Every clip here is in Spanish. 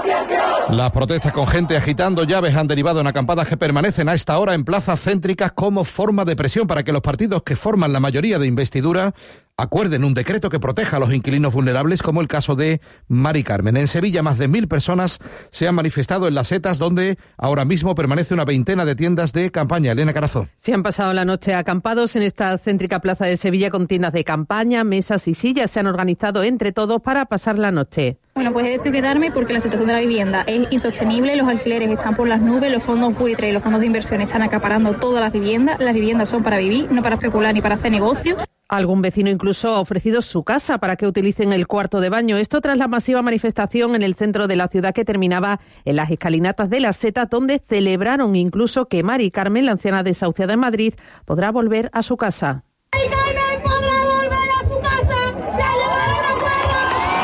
Las protestas con gente agitando llaves han derivado en acampadas que permanecen a esta hora en plazas céntricas como forma de presión para que los partidos que forman la mayoría de investidura acuerden un decreto que proteja a los inquilinos vulnerables, como el caso de Mari Carmen. En Sevilla, más de 1.000 personas se han manifestado en Las Setas, donde ahora mismo permanece una veintena de tiendas de campaña. Elena Carazo. Se han pasado la noche acampados en esta céntrica plaza de Sevilla con tiendas de campaña, mesas y sillas. Se han organizado entre todos para pasar la noche. Bueno, pues he decidido quedarme porque la situación de la vivienda es insostenible, los alquileres están por las nubes, los fondos buitres y los fondos de inversión están acaparando todas las viviendas son para vivir, no para especular ni para hacer negocio. Algún vecino incluso ha ofrecido su casa para que utilicen el cuarto de baño. Esto tras la masiva manifestación en el centro de la ciudad que terminaba en las escalinatas de Las Setas, donde celebraron incluso que Mari Carmen, la anciana desahuciada en Madrid, podrá volver a su casa. ¡Mari Carmen podrá volver a su casa! ¡Ya llegaron a acuerdo!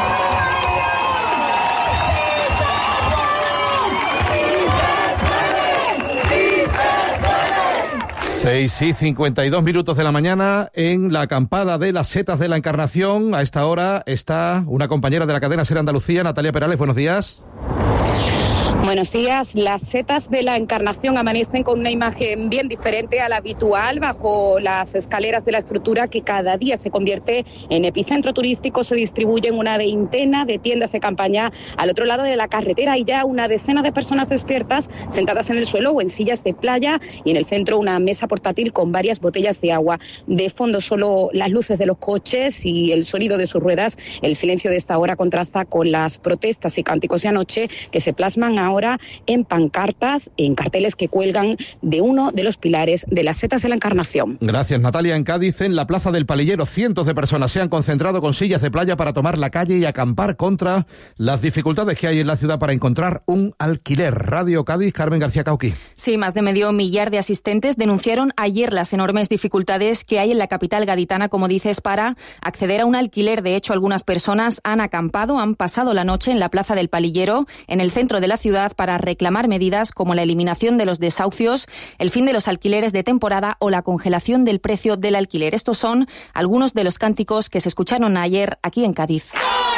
6:52 de la mañana en la acampada de Las Setas de la Encarnación. A esta hora está una compañera de la cadena SER Andalucía, Natalia Perales. Buenos días. Buenos días. Las Setas de la Encarnación amanecen con una imagen bien diferente a la habitual. Bajo las escaleras de la estructura, que cada día se convierte en epicentro turístico, se distribuyen una veintena de tiendas de campaña al otro lado de la carretera y ya una decena de personas despiertas sentadas en el suelo o en sillas de playa, y en el centro una mesa portátil con varias botellas de agua. De fondo solo las luces de los coches y el sonido de sus ruedas. El silencio de esta hora contrasta con las protestas y cánticos de anoche que se plasman ahora en pancartas, en carteles que cuelgan de uno de los pilares de Las Setas de la Encarnación. Gracias, Natalia. En Cádiz, en la Plaza del Palillero, cientos de personas se han concentrado con sillas de playa para tomar la calle y acampar contra las dificultades que hay en la ciudad para encontrar un alquiler. Radio Cádiz, Carmen García Cauqui. Sí, más de medio millar de asistentes denunciaron ayer las enormes dificultades que hay en la capital gaditana, como dices, para acceder a un alquiler. De hecho, algunas personas han acampado, han pasado la noche en la Plaza del Palillero, en el centro de la ciudad, para reclamar medidas como la eliminación de los desahucios, el fin de los alquileres de temporada o la congelación del precio del alquiler. Estos son algunos de los cánticos que se escucharon ayer aquí en Cádiz.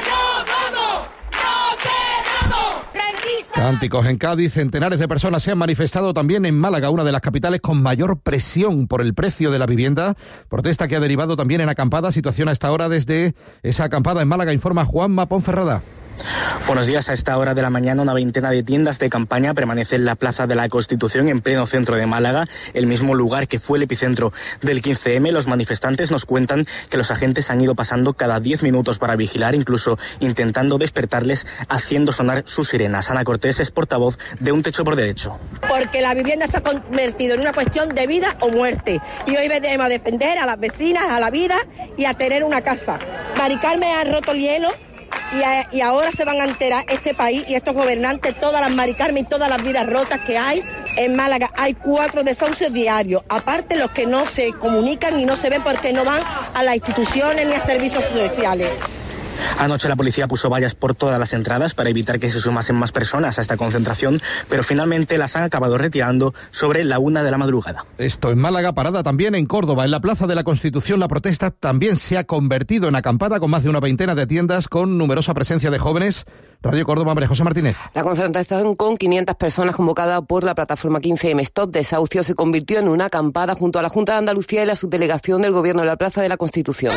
Cánticos en Cádiz. Centenares de personas se han manifestado también en Málaga, una de las capitales con mayor presión por el precio de la vivienda. Protesta que ha derivado también en acampada. Situación a esta hora desde esa acampada en Málaga, informa Juanma Ponferrada. Buenos días. A esta hora de la mañana una veintena de tiendas de campaña permanece en la Plaza de la Constitución, en pleno centro de Málaga, el mismo lugar que fue el epicentro del 15M. Los manifestantes nos cuentan que los agentes han ido pasando cada 10 minutos para vigilar, incluso intentando despertarles, haciendo sonar sus sirenas. Ana Cortés es portavoz de Un Techo por Derecho. Porque la vivienda se ha convertido en una cuestión de vida o muerte, y hoy debemos defender a las vecinas, a la vida y a tener una casa. Mari Carmen ha roto el hielo y ahora se van a enterar este país y estos gobernantes, todas las Mari Carmen y todas las vidas rotas que hay en Málaga. Hay 4 desahucios diarios, aparte los que no se comunican y no se ven porque no van a las instituciones ni a servicios sociales. Anoche la policía puso vallas por todas las entradas para evitar que se sumasen más personas a esta concentración, pero finalmente las han acabado retirando sobre la 1 de la madrugada. Esto en Málaga, parada también en Córdoba. En la Plaza de la Constitución la protesta también se ha convertido en acampada, con más de una veintena de tiendas, con numerosa presencia de jóvenes. Radio Córdoba, María José Martínez. La concentración con 500 personas convocada por la plataforma 15M Stop Desahucio se convirtió en una acampada junto a la Junta de Andalucía y la subdelegación del Gobierno de la Plaza de la Constitución.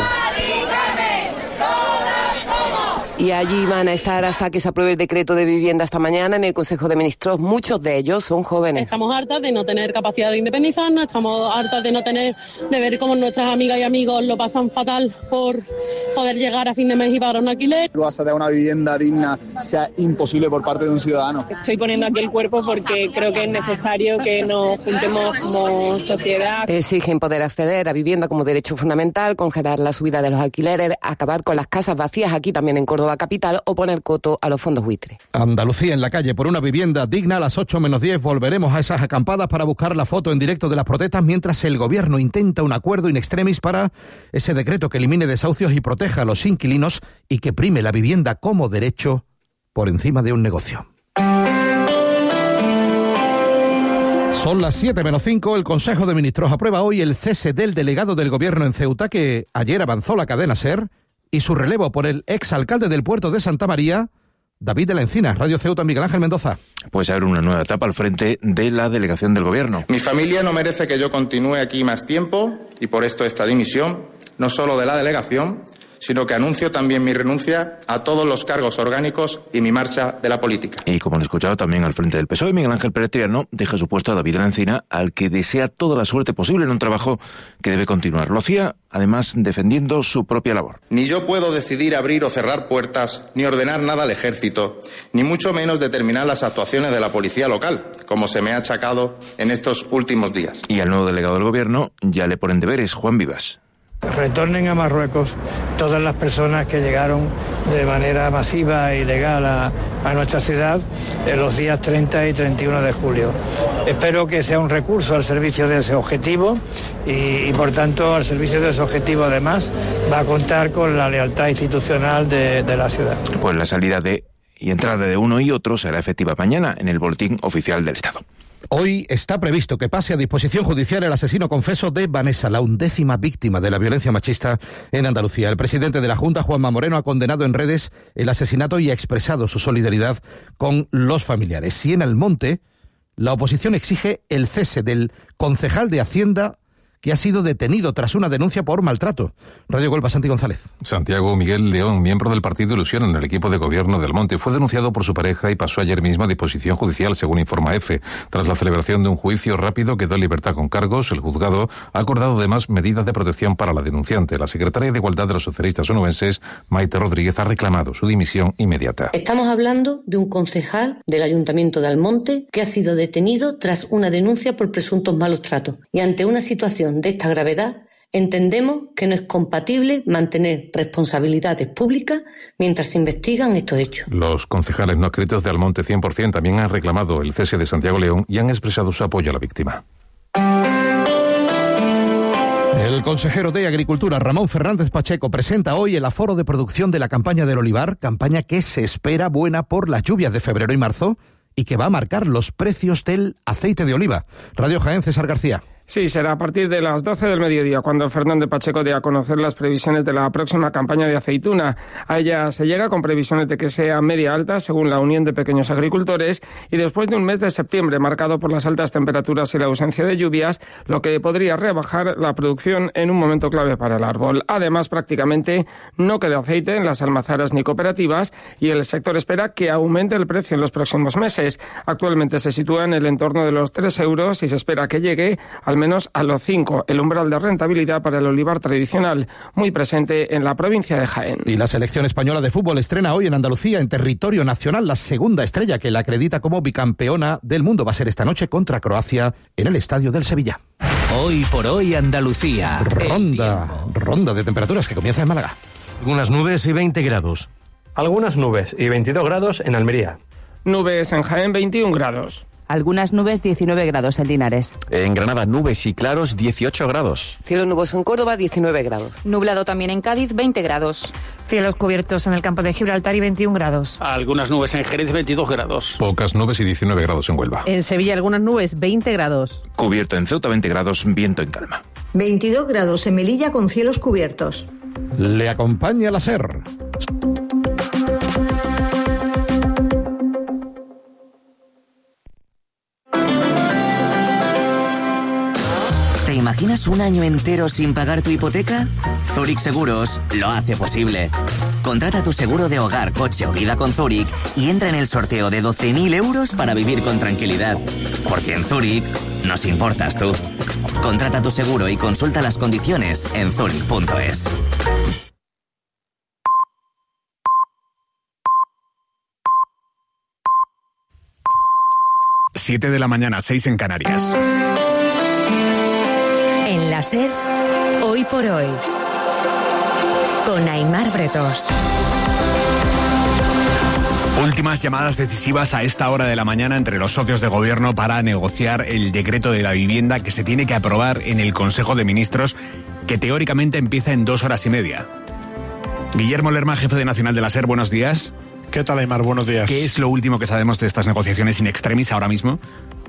Y allí van a estar hasta que se apruebe el decreto de vivienda esta mañana en el Consejo de Ministros. Muchos de ellos son jóvenes. Estamos hartas de no tener capacidad de independizarnos, estamos hartas de ver cómo nuestras amigas y amigos lo pasan fatal por poder llegar a fin de mes y pagar un alquiler. Acceder a una vivienda digna sea imposible por parte de un ciudadano. Estoy poniendo aquí el cuerpo porque creo que es necesario que nos juntemos como sociedad. Exigen poder acceder a vivienda como derecho fundamental, congelar la subida de los alquileres, acabar con las casas vacías aquí también en Córdoba capital o poner coto a los fondos buitre. Andalucía en la calle por una vivienda digna. A las 8:10 volveremos a esas acampadas para buscar la foto en directo de las protestas, mientras el gobierno intenta un acuerdo in extremis para ese decreto que elimine desahucios y proteja a los inquilinos y que prime la vivienda como derecho por encima de un negocio. Son las 7:05. El Consejo de Ministros aprueba hoy el cese del delegado del gobierno en Ceuta, que ayer avanzó la cadena SER, y su relevo por el exalcalde del puerto de Santa María, David de la Encina, Radio Ceuta, Miguel Ángel Mendoza. Pues abre una nueva etapa al frente de la delegación del Gobierno. Mi familia no merece que yo continúe aquí más tiempo y por esto esta dimisión, no solo de la delegación, sino que anuncio también mi renuncia a todos los cargos orgánicos y mi marcha de la política. Y como han escuchado también al frente del PSOE, Miguel Ángel Pérez Triano deja su puesto a David de la Encina, al que desea toda la suerte posible en un trabajo que debe continuar. Lo hacía, además, defendiendo su propia labor. Ni yo puedo decidir abrir o cerrar puertas, ni ordenar nada al ejército, ni mucho menos determinar las actuaciones de la policía local, como se me ha achacado en estos últimos días. Y al nuevo delegado del Gobierno ya le ponen deberes, Juan Vivas. Retornen a Marruecos todas las personas que llegaron de manera masiva e ilegal a nuestra ciudad en los días 30 y 31 de julio. Espero que sea un recurso al servicio de ese objetivo y por tanto, al servicio de ese objetivo, además, va a contar con la lealtad institucional de la ciudad. Pues la salida y entrada de uno y otro será efectiva mañana en el Boletín Oficial del Estado. Hoy está previsto que pase a disposición judicial el asesino confeso de Vanessa, la 11ª víctima de la violencia machista en Andalucía. El presidente de la Junta, Juanma Moreno, ha condenado en redes el asesinato y ha expresado su solidaridad con los familiares. Y en Almonte, la oposición exige el cese del concejal de Hacienda que ha sido detenido tras una denuncia por maltrato. Radio Huelva, Santi González. Santiago Miguel León, miembro del partido Ilusión en el equipo de gobierno del Monte, fue denunciado por su pareja y pasó ayer mismo a disposición judicial, según informa EFE. Tras la celebración de un juicio rápido, quedó en libertad con cargos. El juzgado ha acordado además medidas de protección para la denunciante. La secretaria de Igualdad de los socialistas onubenses, Maite Rodríguez, ha reclamado su dimisión inmediata. Estamos hablando de un concejal del Ayuntamiento de Almonte que ha sido detenido tras una denuncia por presuntos malos tratos. Y ante una situación de esta gravedad, entendemos que no es compatible mantener responsabilidades públicas mientras se investigan estos hechos. Los concejales no adscritos de Almonte 100% también han reclamado el cese de Santiago León y han expresado su apoyo a la víctima. El consejero de Agricultura, Ramón Fernández Pacheco, presenta hoy el aforo de producción de la campaña del olivar, campaña que se espera buena por las lluvias de febrero y marzo y que va a marcar los precios del aceite de oliva. Radio Jaén, César García. Sí, será a partir de las 12 del mediodía cuando Fernández Pacheco dé a conocer las previsiones de la próxima campaña de aceituna. A ella se llega con previsiones de que sea media alta, según la Unión de Pequeños Agricultores, y después de un mes de septiembre marcado por las altas temperaturas y la ausencia de lluvias, lo que podría rebajar la producción en un momento clave para el árbol. Además, prácticamente no queda aceite en las almazaras ni cooperativas y el sector espera que aumente el precio en los próximos meses. Actualmente se sitúa en el entorno de los 3 euros y se espera que llegue al menos a los 5, el umbral de rentabilidad para el olivar tradicional, muy presente en la provincia de Jaén. Y la selección española de fútbol estrena hoy en Andalucía, en territorio nacional, la segunda estrella que la acredita como bicampeona del mundo. Va a ser esta noche contra Croacia en el Estadio del Sevilla. Hoy por hoy Andalucía. Ronda de temperaturas que comienza en Málaga. Algunas nubes y 20 grados. Algunas nubes y 22 grados en Almería. Nubes en Jaén, 21 grados. Algunas nubes, 19 grados en Linares. En Granada, nubes y claros, 18 grados. Cielo nuboso en Córdoba, 19 grados. Nublado también en Cádiz, 20 grados. Cielos cubiertos en el campo de Gibraltar y 21 grados. Algunas nubes en Jerez, 22 grados. Pocas nubes y 19 grados en Huelva. En Sevilla algunas nubes, 20 grados. Cubierto en Ceuta, 20 grados, viento en calma. 22 grados en Melilla con cielos cubiertos. Le acompaña la SER. ¿Te imaginas un año entero sin pagar tu hipoteca? Zurich Seguros lo hace posible. Contrata tu seguro de hogar, coche o vida con Zurich y entra en el sorteo de 12.000 euros para vivir con tranquilidad. Porque en Zurich nos importas tú. Contrata tu seguro y consulta las condiciones en zurich.es. Siete de la mañana, 6 en Canarias. En la SER, hoy por hoy, con Aimar Bretos. Últimas llamadas decisivas a esta hora de la mañana entre los socios de gobierno para negociar el decreto de la vivienda que se tiene que aprobar en el Consejo de Ministros, que teóricamente empieza en 2 horas y media. Guillermo Lerma, jefe de Nacional de la SER, buenos días. ¿Qué tal, Aimar? Buenos días. ¿Qué es lo último que sabemos de estas negociaciones in extremis ahora mismo?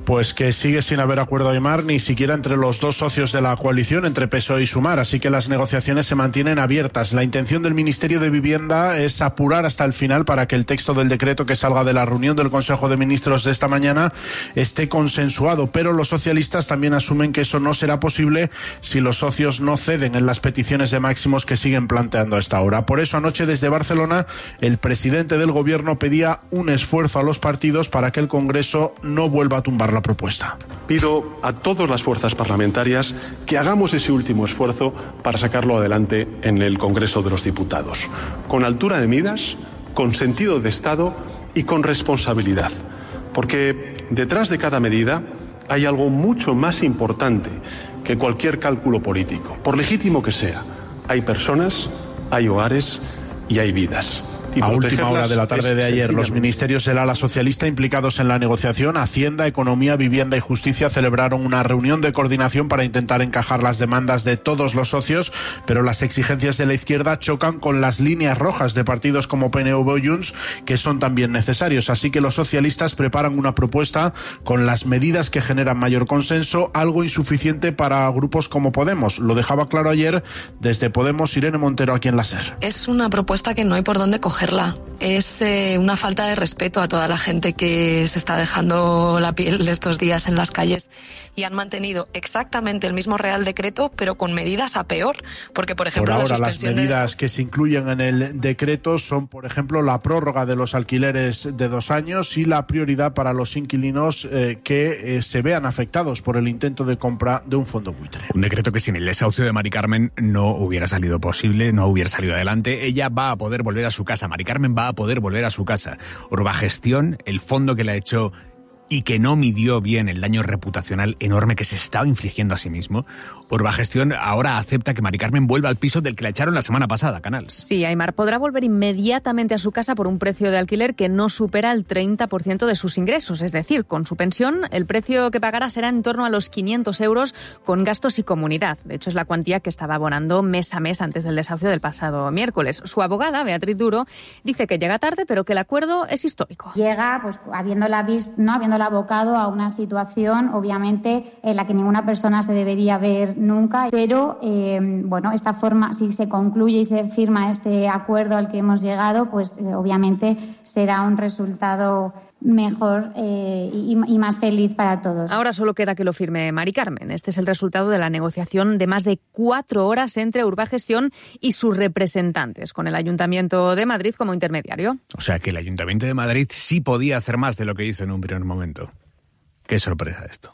Pues que sigue sin haber acuerdo, Aimar, ni siquiera entre los dos socios de la coalición, entre PSOE y Sumar, así que las negociaciones se mantienen abiertas. La intención del Ministerio de Vivienda es apurar hasta el final para que el texto del decreto que salga de la reunión del Consejo de Ministros de esta mañana esté consensuado, pero los socialistas también asumen que eso no será posible si los socios no ceden en las peticiones de máximos que siguen planteando a esta hora. Por eso anoche desde Barcelona el presidente del Gobierno pedía un esfuerzo a los partidos para que el Congreso no vuelva a tumbar la propuesta. Pido a todas las fuerzas parlamentarias que hagamos ese último esfuerzo para sacarlo adelante en el Congreso de los Diputados, con altura de miras, con sentido de Estado y con responsabilidad, porque detrás de cada medida hay algo mucho más importante que cualquier cálculo político, por legítimo que sea. Hay personas, hay hogares y hay vidas. A última hora de la tarde de ayer, los ministerios del ala socialista implicados en la negociación, Hacienda, Economía, Vivienda y Justicia, celebraron una reunión de coordinación para intentar encajar las demandas de todos los socios, pero las exigencias de la izquierda chocan con las líneas rojas de partidos como PNV o Junts, que son también necesarios. Así que los socialistas preparan una propuesta con las medidas que generan mayor consenso, algo insuficiente para grupos como Podemos. Lo dejaba claro ayer desde Podemos Irene Montero aquí en la SER. Es una propuesta que no hay por dónde cogerla. Es una falta de respeto a toda la gente que se está dejando la piel estos días en las calles y han mantenido exactamente el mismo Real Decreto, pero con medidas a peor. Porque, por ejemplo, por ahora las medidas que se incluyen en el decreto son, por ejemplo, la prórroga de los alquileres de 2 años y la prioridad para los inquilinos que se vean afectados por el intento de compra de un fondo buitre. Un decreto que sin el desahucio de Mari Carmen no hubiera salido posible, no hubiera salido adelante. Ella va a poder volver a su casa. Mari Carmen va a poder volver a su casa. Urbagestión, el fondo que le ha hecho y que no midió bien el daño reputacional enorme que se estaba infligiendo a sí mismo. Urbagestión ahora acepta que Mari Carmen vuelva al piso del que la echaron la semana pasada, Canals. Sí, Aimar podrá volver inmediatamente a su casa por un precio de alquiler que no supera el 30% de sus ingresos. Es decir, con su pensión, el precio que pagará será en torno a los 500 euros con gastos y comunidad. De hecho, es la cuantía que estaba abonando mes a mes antes del desahucio del pasado miércoles. Su abogada, Beatriz Duro, dice que llega tarde, pero que el acuerdo es histórico. Llega, pues, habiéndola abocado a una situación, obviamente, en la que ninguna persona se debería ver nunca, pero esta forma, si se concluye y se firma este acuerdo al que hemos llegado, pues obviamente será un resultado mejor y más feliz para todos. Ahora solo queda que lo firme Mari Carmen. Este es el resultado de la negociación de más de 4 horas entre Urbagestión y sus representantes, con el Ayuntamiento de Madrid como intermediario. O sea que el Ayuntamiento de Madrid sí podía hacer más de lo que hizo en un primer momento. Qué sorpresa esto.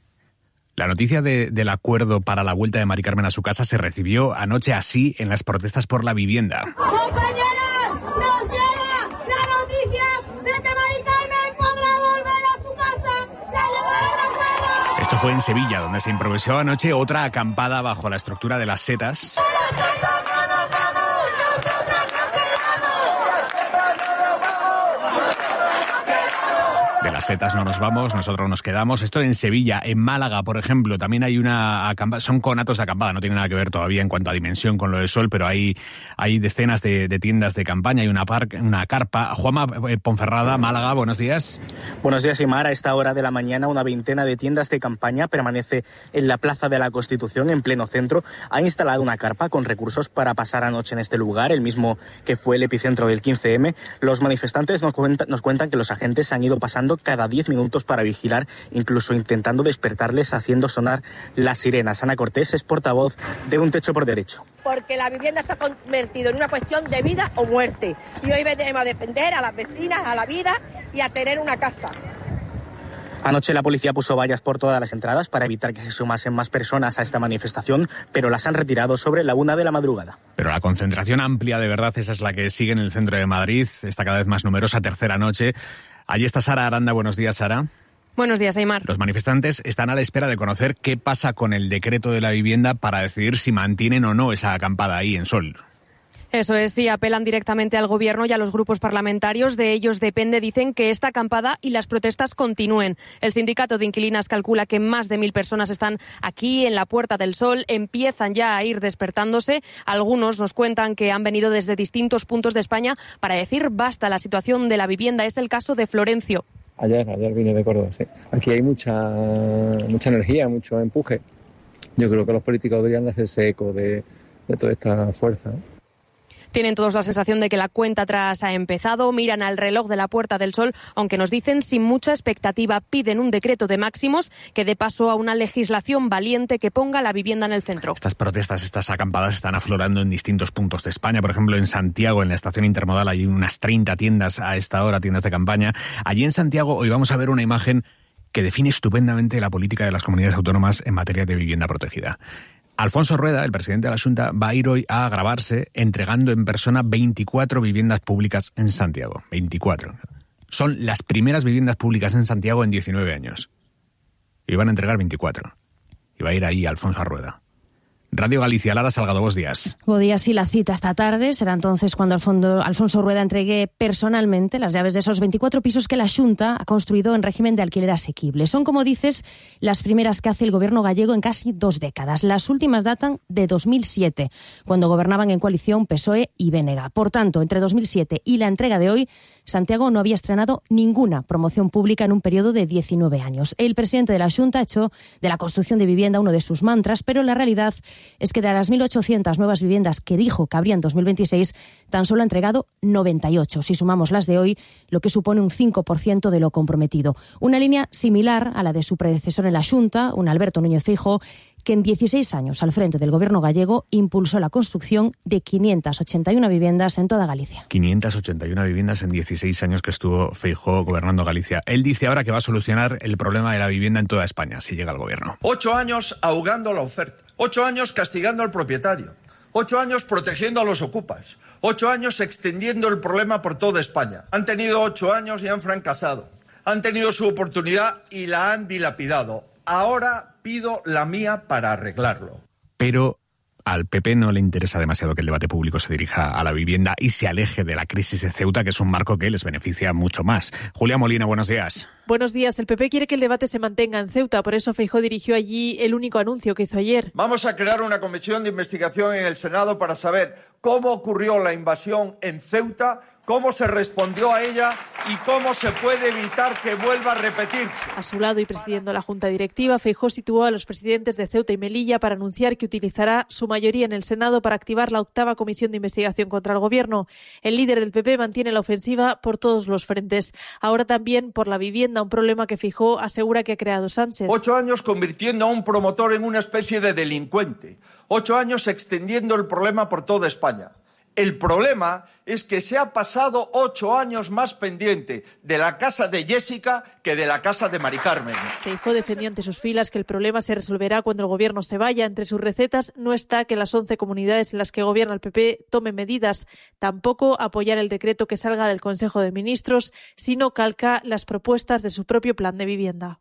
La noticia del acuerdo para la vuelta de Mari Carmen a su casa se recibió anoche así en las protestas por la vivienda. ¡Compañeros! ¡Nos llega la noticia de que Mari Carmen podrá volver a su casa! ¡La llevaron! Esto fue en Sevilla, donde se improvisó anoche otra acampada bajo la estructura de las setas. De las setas no nos vamos, nosotros nos quedamos. Esto en Sevilla. En Málaga, por ejemplo, también hay una acampada. Son conatos de acampada, no tiene nada que ver todavía en cuanto a dimensión con lo del sol, pero hay decenas de tiendas de campaña, hay una carpa. Juanma Ponferrada, Málaga, buenos días. Buenos días, Imar. A esta hora de la mañana, una veintena de tiendas de campaña permanece en la Plaza de la Constitución, en pleno centro. Ha instalado una carpa con recursos para pasar anoche en este lugar, el mismo que fue el epicentro del 15M. Los manifestantes nos cuentan que los agentes han ido pasando cada 10 minutos para vigilar, incluso intentando despertarles haciendo sonar las sirenas. Ana Cortés es portavoz de Un Techo por Derecho. Porque la vivienda se ha convertido en una cuestión de vida o muerte. Y hoy venimos a defender a las vecinas, a la vida y a tener una casa. Anoche la policía puso vallas por todas las entradas para evitar que se sumasen más personas a esta manifestación, pero las han retirado sobre la 1 de la madrugada. Pero la concentración amplia, de verdad, esa es la que sigue en el centro de Madrid. Está cada vez más numerosa, tercera noche. Allí está Sara Aranda. Buenos días, Sara. Buenos días, Aimar. Los manifestantes están a la espera de conocer qué pasa con el decreto de la vivienda para decidir si mantienen o no esa acampada ahí en Sol. Eso es, sí, apelan directamente al Gobierno y a los grupos parlamentarios. De ellos depende, dicen, que esta acampada y las protestas continúen. El sindicato de inquilinas calcula que más de 1.000 personas están aquí en la Puerta del Sol, empiezan ya a ir despertándose. Algunos nos cuentan que han venido desde distintos puntos de España para decir basta, la situación de la vivienda. Es el caso de Florencio. Ayer vine de Córdoba, sí. Aquí hay mucha energía, mucho empuje. Yo creo que los políticos deberían de hacerse eco de toda esta fuerza. Tienen todos la sensación de que la cuenta atrás ha empezado, miran al reloj de la Puerta del Sol, aunque nos dicen sin mucha expectativa, piden un decreto de máximos que dé paso a una legislación valiente que ponga la vivienda en el centro. Estas protestas, estas acampadas están aflorando en distintos puntos de España. Por ejemplo, en Santiago, en la estación intermodal, hay unas 30 tiendas a esta hora, tiendas de campaña. Allí en Santiago hoy vamos a ver una imagen que define estupendamente la política de las comunidades autónomas en materia de vivienda protegida. Alfonso Rueda, el presidente de la Xunta, va a ir hoy a grabarse entregando en persona 24 viviendas públicas en Santiago. 24. Son las primeras viviendas públicas en Santiago en 19 años. Y van a entregar 24. Y va a ir ahí Alfonso Rueda. Radio Galicia, Lara Salgado, buenos días. Buenos días, y la cita esta tarde será entonces cuando Alfonso Rueda entregue personalmente las llaves de esos 24 pisos que la Xunta ha construido en régimen de alquiler asequible. Son, como dices, las primeras que hace el gobierno gallego en casi 2 décadas. Las últimas datan de 2007, cuando gobernaban en coalición PSOE y BNG. Por tanto, entre 2007 y la entrega de hoy, Santiago no había estrenado ninguna promoción pública en un periodo de 19 años. El presidente de la Xunta ha hecho de la construcción de vivienda uno de sus mantras, pero la realidad es que de las 1.800 nuevas viviendas que dijo que habría en 2026, tan solo ha entregado 98, si sumamos las de hoy, lo que supone un 5% de lo comprometido. Una línea similar a la de su predecesor en la Xunta, un Alberto Núñez Feijóo, que en 16 años al frente del gobierno gallego impulsó la construcción de 581 viviendas en toda Galicia. 581 viviendas en 16 años que estuvo Feijóo gobernando Galicia. Él dice ahora que va a solucionar el problema de la vivienda en toda España, si llega al gobierno. 8 años ahogando la oferta, 8 años castigando al propietario, 8 años protegiendo a los ocupas, 8 años extendiendo el problema por toda España. Han tenido 8 años y han fracasado. Han tenido su oportunidad y la han dilapidado. Ahora pido la mía para arreglarlo. Pero al PP no le interesa demasiado que el debate público se dirija a la vivienda y se aleje de la crisis de Ceuta, que es un marco que les beneficia mucho más. Julia Molina, buenos días. Buenos días. El PP quiere que el debate se mantenga en Ceuta, por eso Feijóo dirigió allí el único anuncio que hizo ayer. Vamos a crear una comisión de investigación en el Senado para saber cómo ocurrió la invasión en Ceuta, cómo se respondió a ella y cómo se puede evitar que vuelva a repetirse. A su lado y presidiendo la Junta Directiva, Feijóo situó a los presidentes de Ceuta y Melilla para anunciar que utilizará su mayoría en el Senado para activar la 8ª comisión de investigación contra el Gobierno. El líder del PP mantiene la ofensiva por todos los frentes. Ahora también por la vivienda, un problema que Feijóo asegura que ha creado Sánchez. 8 años convirtiendo a un promotor en una especie de delincuente. 8 años extendiendo el problema por toda España. El problema es que se ha pasado 8 años más pendiente de la casa de Jessica que de la casa de Mari Carmen. Feijóo defendió ante sus filas que el problema se resolverá cuando el gobierno se vaya. Entre sus recetas no está que las 11 comunidades en las que gobierna el PP tomen medidas. Tampoco apoyar el decreto que salga del Consejo de Ministros, sino calca las propuestas de su propio plan de vivienda.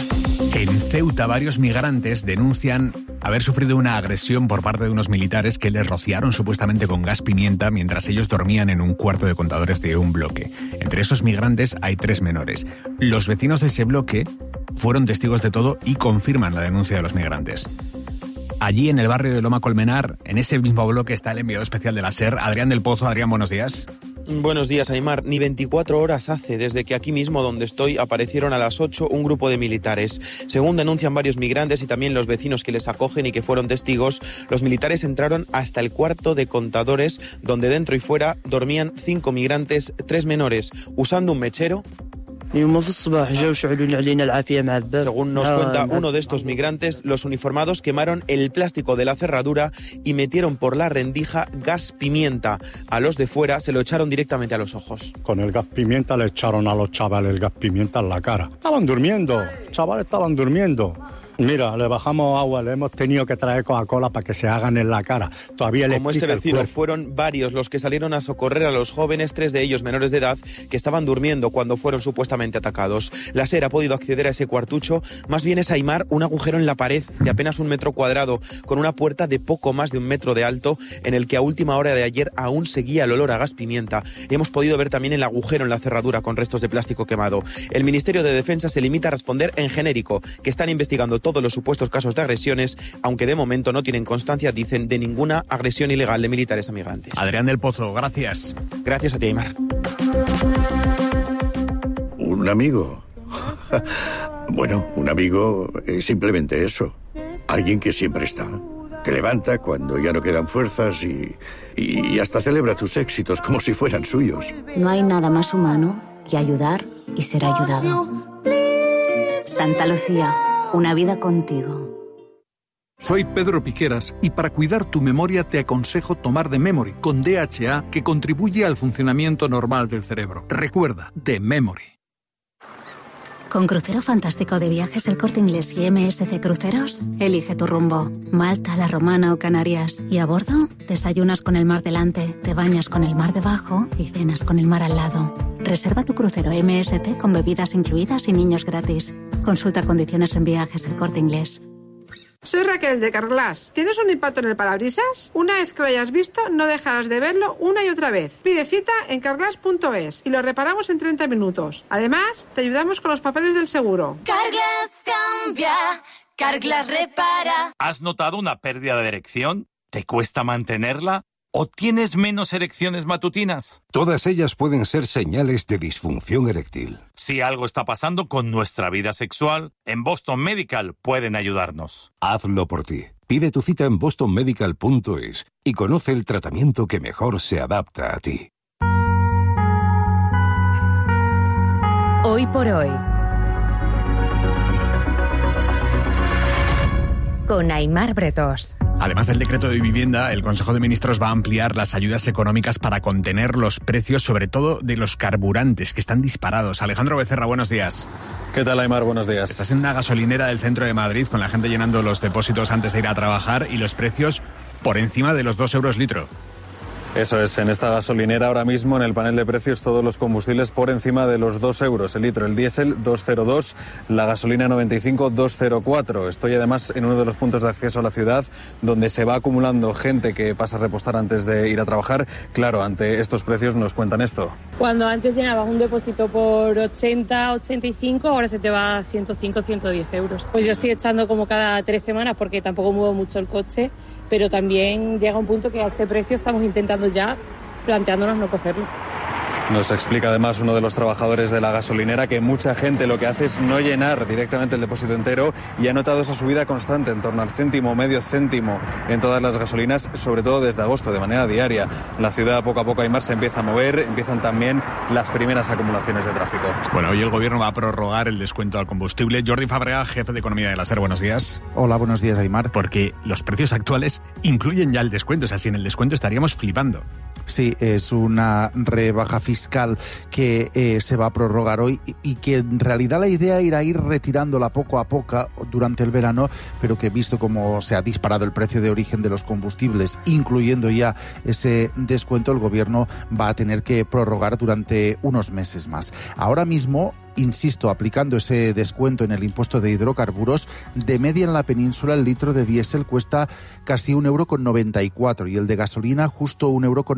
En Ceuta, varios migrantes denuncian haber sufrido una agresión por parte de unos militares que les rociaron supuestamente con gas pimienta mientras ellos dormían en un cuarto de contadores de un bloque. Entre esos migrantes hay 3 menores. Los vecinos de ese bloque fueron testigos de todo y confirman la denuncia de los migrantes. Allí, en el barrio de Loma Colmenar, en ese mismo bloque, está el enviado especial de la SER, Adrián del Pozo. Adrián, buenos días. Buenos días, Aimar. Ni 24 horas hace desde que aquí mismo, donde estoy, aparecieron a las 8 un grupo de militares. Según denuncian varios migrantes y también los vecinos que les acogen y que fueron testigos, los militares entraron hasta el cuarto de contadores, donde dentro y fuera dormían 5 migrantes, 3 menores, usando un mechero. Según nos cuenta uno de estos migrantes, los uniformados quemaron el plástico de la cerradura y metieron por la rendija gas pimienta. A los de fuera se lo echaron directamente a los ojos. Con el gas pimienta le echaron a los chavales el gas pimienta en la cara. Estaban durmiendo, chavales estaban durmiendo. Mira, le bajamos agua, le hemos tenido que traer Coca-Cola para que se hagan en la cara. Todavía les Como este vecino, fueron varios los que salieron a socorrer a los jóvenes, 3 de ellos menores de edad, que estaban durmiendo cuando fueron supuestamente atacados. La SER ha podido acceder a ese cuartucho, más bien es, Aimar, un agujero en la pared de apenas 1 metro cuadrado, con una puerta de poco más de 1 metro de alto, en el que a última hora de ayer aún seguía el olor a gas pimienta. Hemos podido ver también el agujero en la cerradura con restos de plástico quemado. El Ministerio de Defensa se limita a responder en genérico, que están investigando todos los supuestos casos de agresiones, aunque de momento no tienen constancia, dicen, de ninguna agresión ilegal de militares a migrantes. Adrián del Pozo, gracias. Gracias a ti, Aimar. Un amigo Bueno, un amigo es simplemente eso. Alguien que siempre está. Te levanta cuando ya no quedan fuerzas y hasta celebra tus éxitos como si fueran suyos. No hay nada más humano que ayudar y ser ayudado. Santa Lucía, una vida contigo. Soy Pedro Piqueras y para cuidar tu memoria te aconsejo tomar The Memory con DHA, que contribuye al funcionamiento normal del cerebro. Recuerda, The Memory. Con Crucero Fantástico de Viajes El Corte Inglés y MSC Cruceros, elige tu rumbo. Malta, La Romana o Canarias. Y a bordo, desayunas con el mar delante, te bañas con el mar debajo y cenas con el mar al lado. Reserva tu crucero MSC con bebidas incluidas y niños gratis. Consulta condiciones en Viajes El Corte Inglés. Soy Raquel de Carglass. ¿Tienes un impacto en el parabrisas? Una vez que lo hayas visto, no dejarás de verlo una y otra vez. Pide cita en carglass.es y lo reparamos en 30 minutos. Además, te ayudamos con los papeles del seguro. Carglass cambia, Carglass repara. ¿Has notado una pérdida de erección? ¿Te cuesta mantenerla? ¿O tienes menos erecciones matutinas? Todas ellas pueden ser señales de disfunción eréctil. Si algo está pasando con nuestra vida sexual, en Boston Medical pueden ayudarnos. Hazlo por ti. Pide tu cita en bostonmedical.es y conoce el tratamiento que mejor se adapta a ti. Hoy por hoy. Con Aimar Bretós. Además del decreto de vivienda, el Consejo de Ministros va a ampliar las ayudas económicas para contener los precios, sobre todo de los carburantes, que están disparados. Alejandro Becerra, buenos días. ¿Qué tal, Aimar? Buenos días. Estás en una gasolinera del centro de Madrid con la gente llenando los depósitos antes de ir a trabajar y los precios por encima de los 2 euros litro. Eso es, en esta gasolinera ahora mismo en el panel de precios todos los combustibles por encima de los 2 euros el litro. El diésel 2,02, la gasolina 95 2,04. Estoy además en uno de los puntos de acceso a la ciudad donde se va acumulando gente que pasa a repostar antes de ir a trabajar. Claro, ante estos precios nos cuentan esto. Cuando antes llenabas un depósito por 80, 85, ahora se te va a 105, 110 euros. Pues yo estoy echando como cada 3 semanas porque tampoco muevo mucho el coche, pero también llega un punto que a este precio estamos intentando ya planteándonos no cogerlo. Nos explica además uno de los trabajadores de la gasolinera que mucha gente lo que hace es no llenar directamente el depósito entero y ha notado esa subida constante en torno al céntimo, medio céntimo en todas las gasolinas, sobre todo desde agosto, de manera diaria. La ciudad poco a poco, Aimar, se empieza a mover, empiezan también las primeras acumulaciones de tráfico. Bueno, hoy el gobierno va a prorrogar el descuento al combustible. Jordi Fábrega, jefe de Economía de la SER, buenos días. Hola, buenos días, Aimar. Porque los precios actuales incluyen ya el descuento, o sea, sin el descuento estaríamos flipando. Sí, es una rebaja fiscal que se va a prorrogar hoy y que en realidad la idea era ir retirándola poco a poco durante el verano, pero que visto cómo se ha disparado el precio de origen de los combustibles, incluyendo ya ese descuento, el gobierno va a tener que prorrogar durante unos meses más. Ahora mismo, insisto, aplicando ese descuento en el impuesto de hidrocarburos, de media en la península el litro de diésel cuesta casi 1,94 € y el de gasolina justo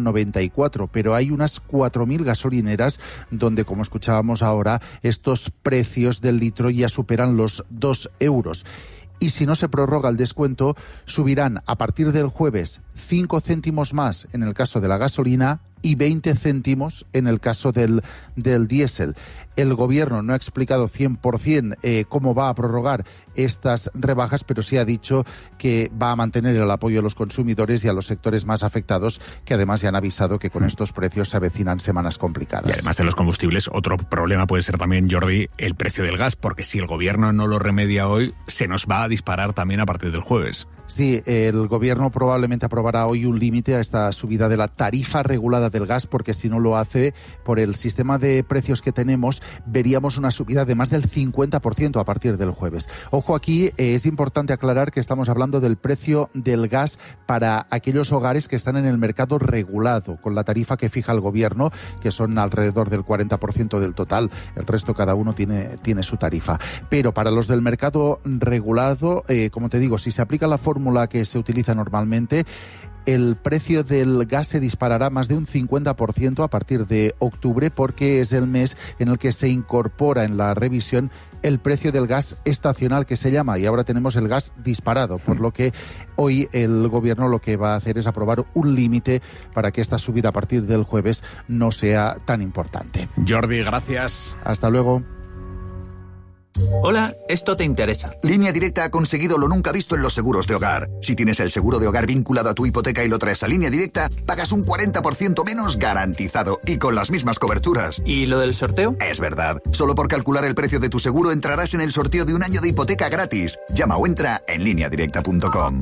1,94 €, pero hay unas 4.000 gasolineras donde, como escuchábamos ahora, estos precios del litro ya superan los 2 euros. Y si no se prorroga el descuento, subirán a partir del jueves 5 céntimos más en el caso de la gasolina y 20 céntimos en el caso del diésel. El gobierno no ha explicado 100% cómo va a prorrogar estas rebajas, pero sí ha dicho que va a mantener el apoyo a los consumidores y a los sectores más afectados, que además ya han avisado que con estos precios se avecinan semanas complicadas. Y además de los combustibles, otro problema puede ser también, Jordi, el precio del gas, porque si el gobierno no lo remedia hoy, se nos va a disparar también a partir del jueves. Sí, el gobierno probablemente aprobará hoy un límite a esta subida de la tarifa regulada del gas, porque si no lo hace, por el sistema de precios que tenemos, veríamos una subida de más del 50% a partir del jueves. Ojo, aquí es importante aclarar que estamos hablando del precio del gas para aquellos hogares que están en el mercado regulado, con la tarifa que fija el gobierno, que son alrededor del 40% del total. El resto, cada uno tiene su tarifa. Pero para los del mercado regulado, como te digo, si se aplica la fórmula que se utiliza normalmente, el precio del gas se disparará más de un 50% a partir de octubre, porque es el mes en el que se incorpora en la revisión el precio del gas estacional, que se llama, y ahora tenemos el gas disparado, por lo que hoy el gobierno lo que va a hacer es aprobar un límite para que esta subida a partir del jueves no sea tan importante. Jordi, gracias. Hasta luego. Hola, esto te interesa. Línea Directa ha conseguido lo nunca visto en los seguros de hogar. Si tienes el seguro de hogar vinculado a tu hipoteca y lo traes a Línea Directa, pagas un 40% menos garantizado y con las mismas coberturas. ¿Y lo del sorteo? Es verdad. Solo por calcular el precio de tu seguro entrarás en el sorteo de un año de hipoteca gratis. Llama o entra en lineadirecta.com.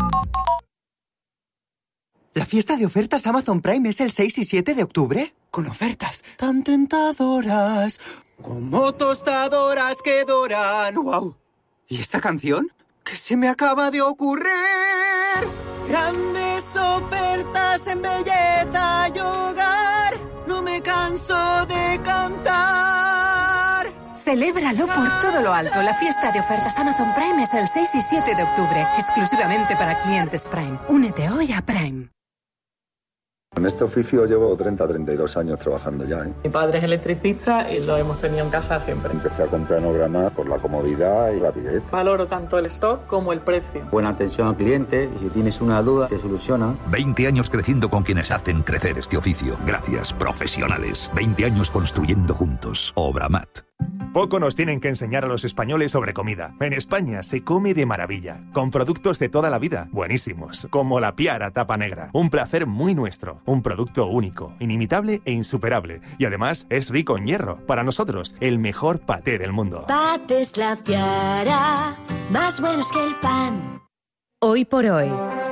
¿La fiesta de ofertas Amazon Prime es el 6 y 7 de octubre? Con ofertas tan tentadoras, como tostadoras que doran. ¡Wow! ¿Y esta canción? ¿Qué se me acaba de ocurrir? Grandes ofertas en belleza y hogar. No me canso de cantar. Celébralo por todo lo alto. La fiesta de ofertas Amazon Prime es el 6 y 7 de octubre, exclusivamente para clientes Prime. Únete hoy a Prime. En este oficio llevo 32 años trabajando ya. Mi padre es electricista y lo hemos tenido en casa siempre. Empecé a comprar Nograma por la comodidad y rapidez. Valoro tanto el stock como el precio. Buena atención al cliente y si tienes una duda te soluciona. 20 años creciendo con quienes hacen crecer este oficio. Gracias, profesionales. 20 años construyendo juntos. Obramat. Poco nos tienen que enseñar a los españoles sobre comida. En España se come de maravilla, con productos de toda la vida, buenísimos, como la Piara tapa negra. Un placer muy nuestro, un producto único, inimitable e insuperable. Y además es rico en hierro. Para nosotros, el mejor paté del mundo. Patés La Piara, más buenos que el pan. Hoy por hoy.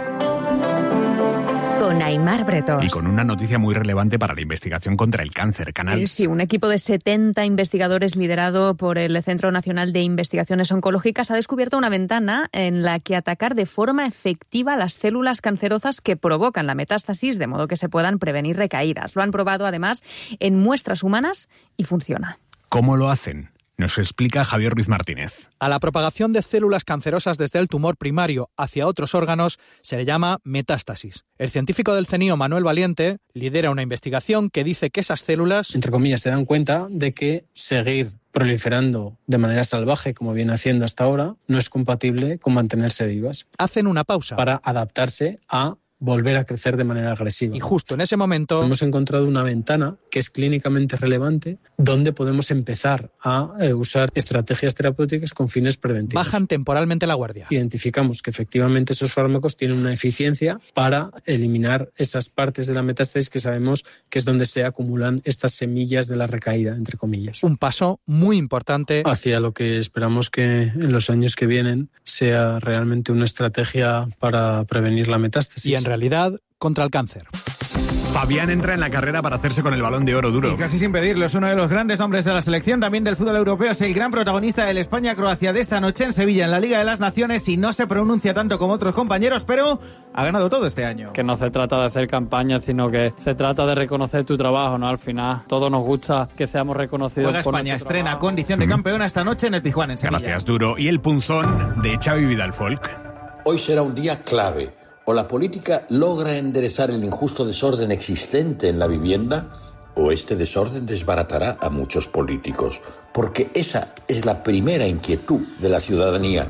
Con Aimar Bretós. Y con una noticia muy relevante para la investigación contra el cáncer, Canals. Sí, un equipo de 70 investigadores liderado por el Centro Nacional de Investigaciones Oncológicas ha descubierto una ventana en la que atacar de forma efectiva las células cancerosas que provocan la metástasis, de modo que se puedan prevenir recaídas. Lo han probado además en muestras humanas y funciona. ¿Cómo lo hacen? Nos explica Javier Ruiz Martínez. A la propagación de células cancerosas desde el tumor primario hacia otros órganos se le llama metástasis. El científico del CNIO, Manuel Valiente, lidera una investigación que dice que esas células, entre comillas, se dan cuenta de que seguir proliferando de manera salvaje, como viene haciendo hasta ahora, no es compatible con mantenerse vivas. Hacen una pausa para adaptarse a volver a crecer de manera agresiva. Y justo en ese momento hemos encontrado una ventana que es clínicamente relevante donde podemos empezar a usar estrategias terapéuticas con fines preventivos. Bajan temporalmente la guardia. Identificamos que efectivamente esos fármacos tienen una eficiencia para eliminar esas partes de la metástasis que sabemos que es donde se acumulan estas semillas de la recaída, entre comillas. Un paso muy importante hacia lo que esperamos que en los años que vienen sea realmente una estrategia para prevenir la metástasis. Y en realidad, contra el cáncer. Fabián entra en la carrera para hacerse con el Balón de Oro duro. Y casi sin pedirlo, es uno de los grandes nombres de la selección, también del fútbol europeo. Es el gran protagonista del España-Croacia de esta noche en Sevilla, en la Liga de las Naciones, y no se pronuncia tanto como otros compañeros, pero ha ganado todo este año. Que no se trata de hacer campaña, sino que se trata de reconocer tu trabajo, ¿no? Al final, todos nos gusta que seamos reconocidos. Juega por España, estrena trabajo. Condición de campeona esta noche en el Pizjuán, en Sevilla. Gracias, Duro. Y el punzón de Xavi Vidal-Folk. Hoy será un día clave. O la política logra enderezar el injusto desorden existente en la vivienda, o este desorden desbaratará a muchos políticos, porque esa es la primera inquietud de la ciudadanía.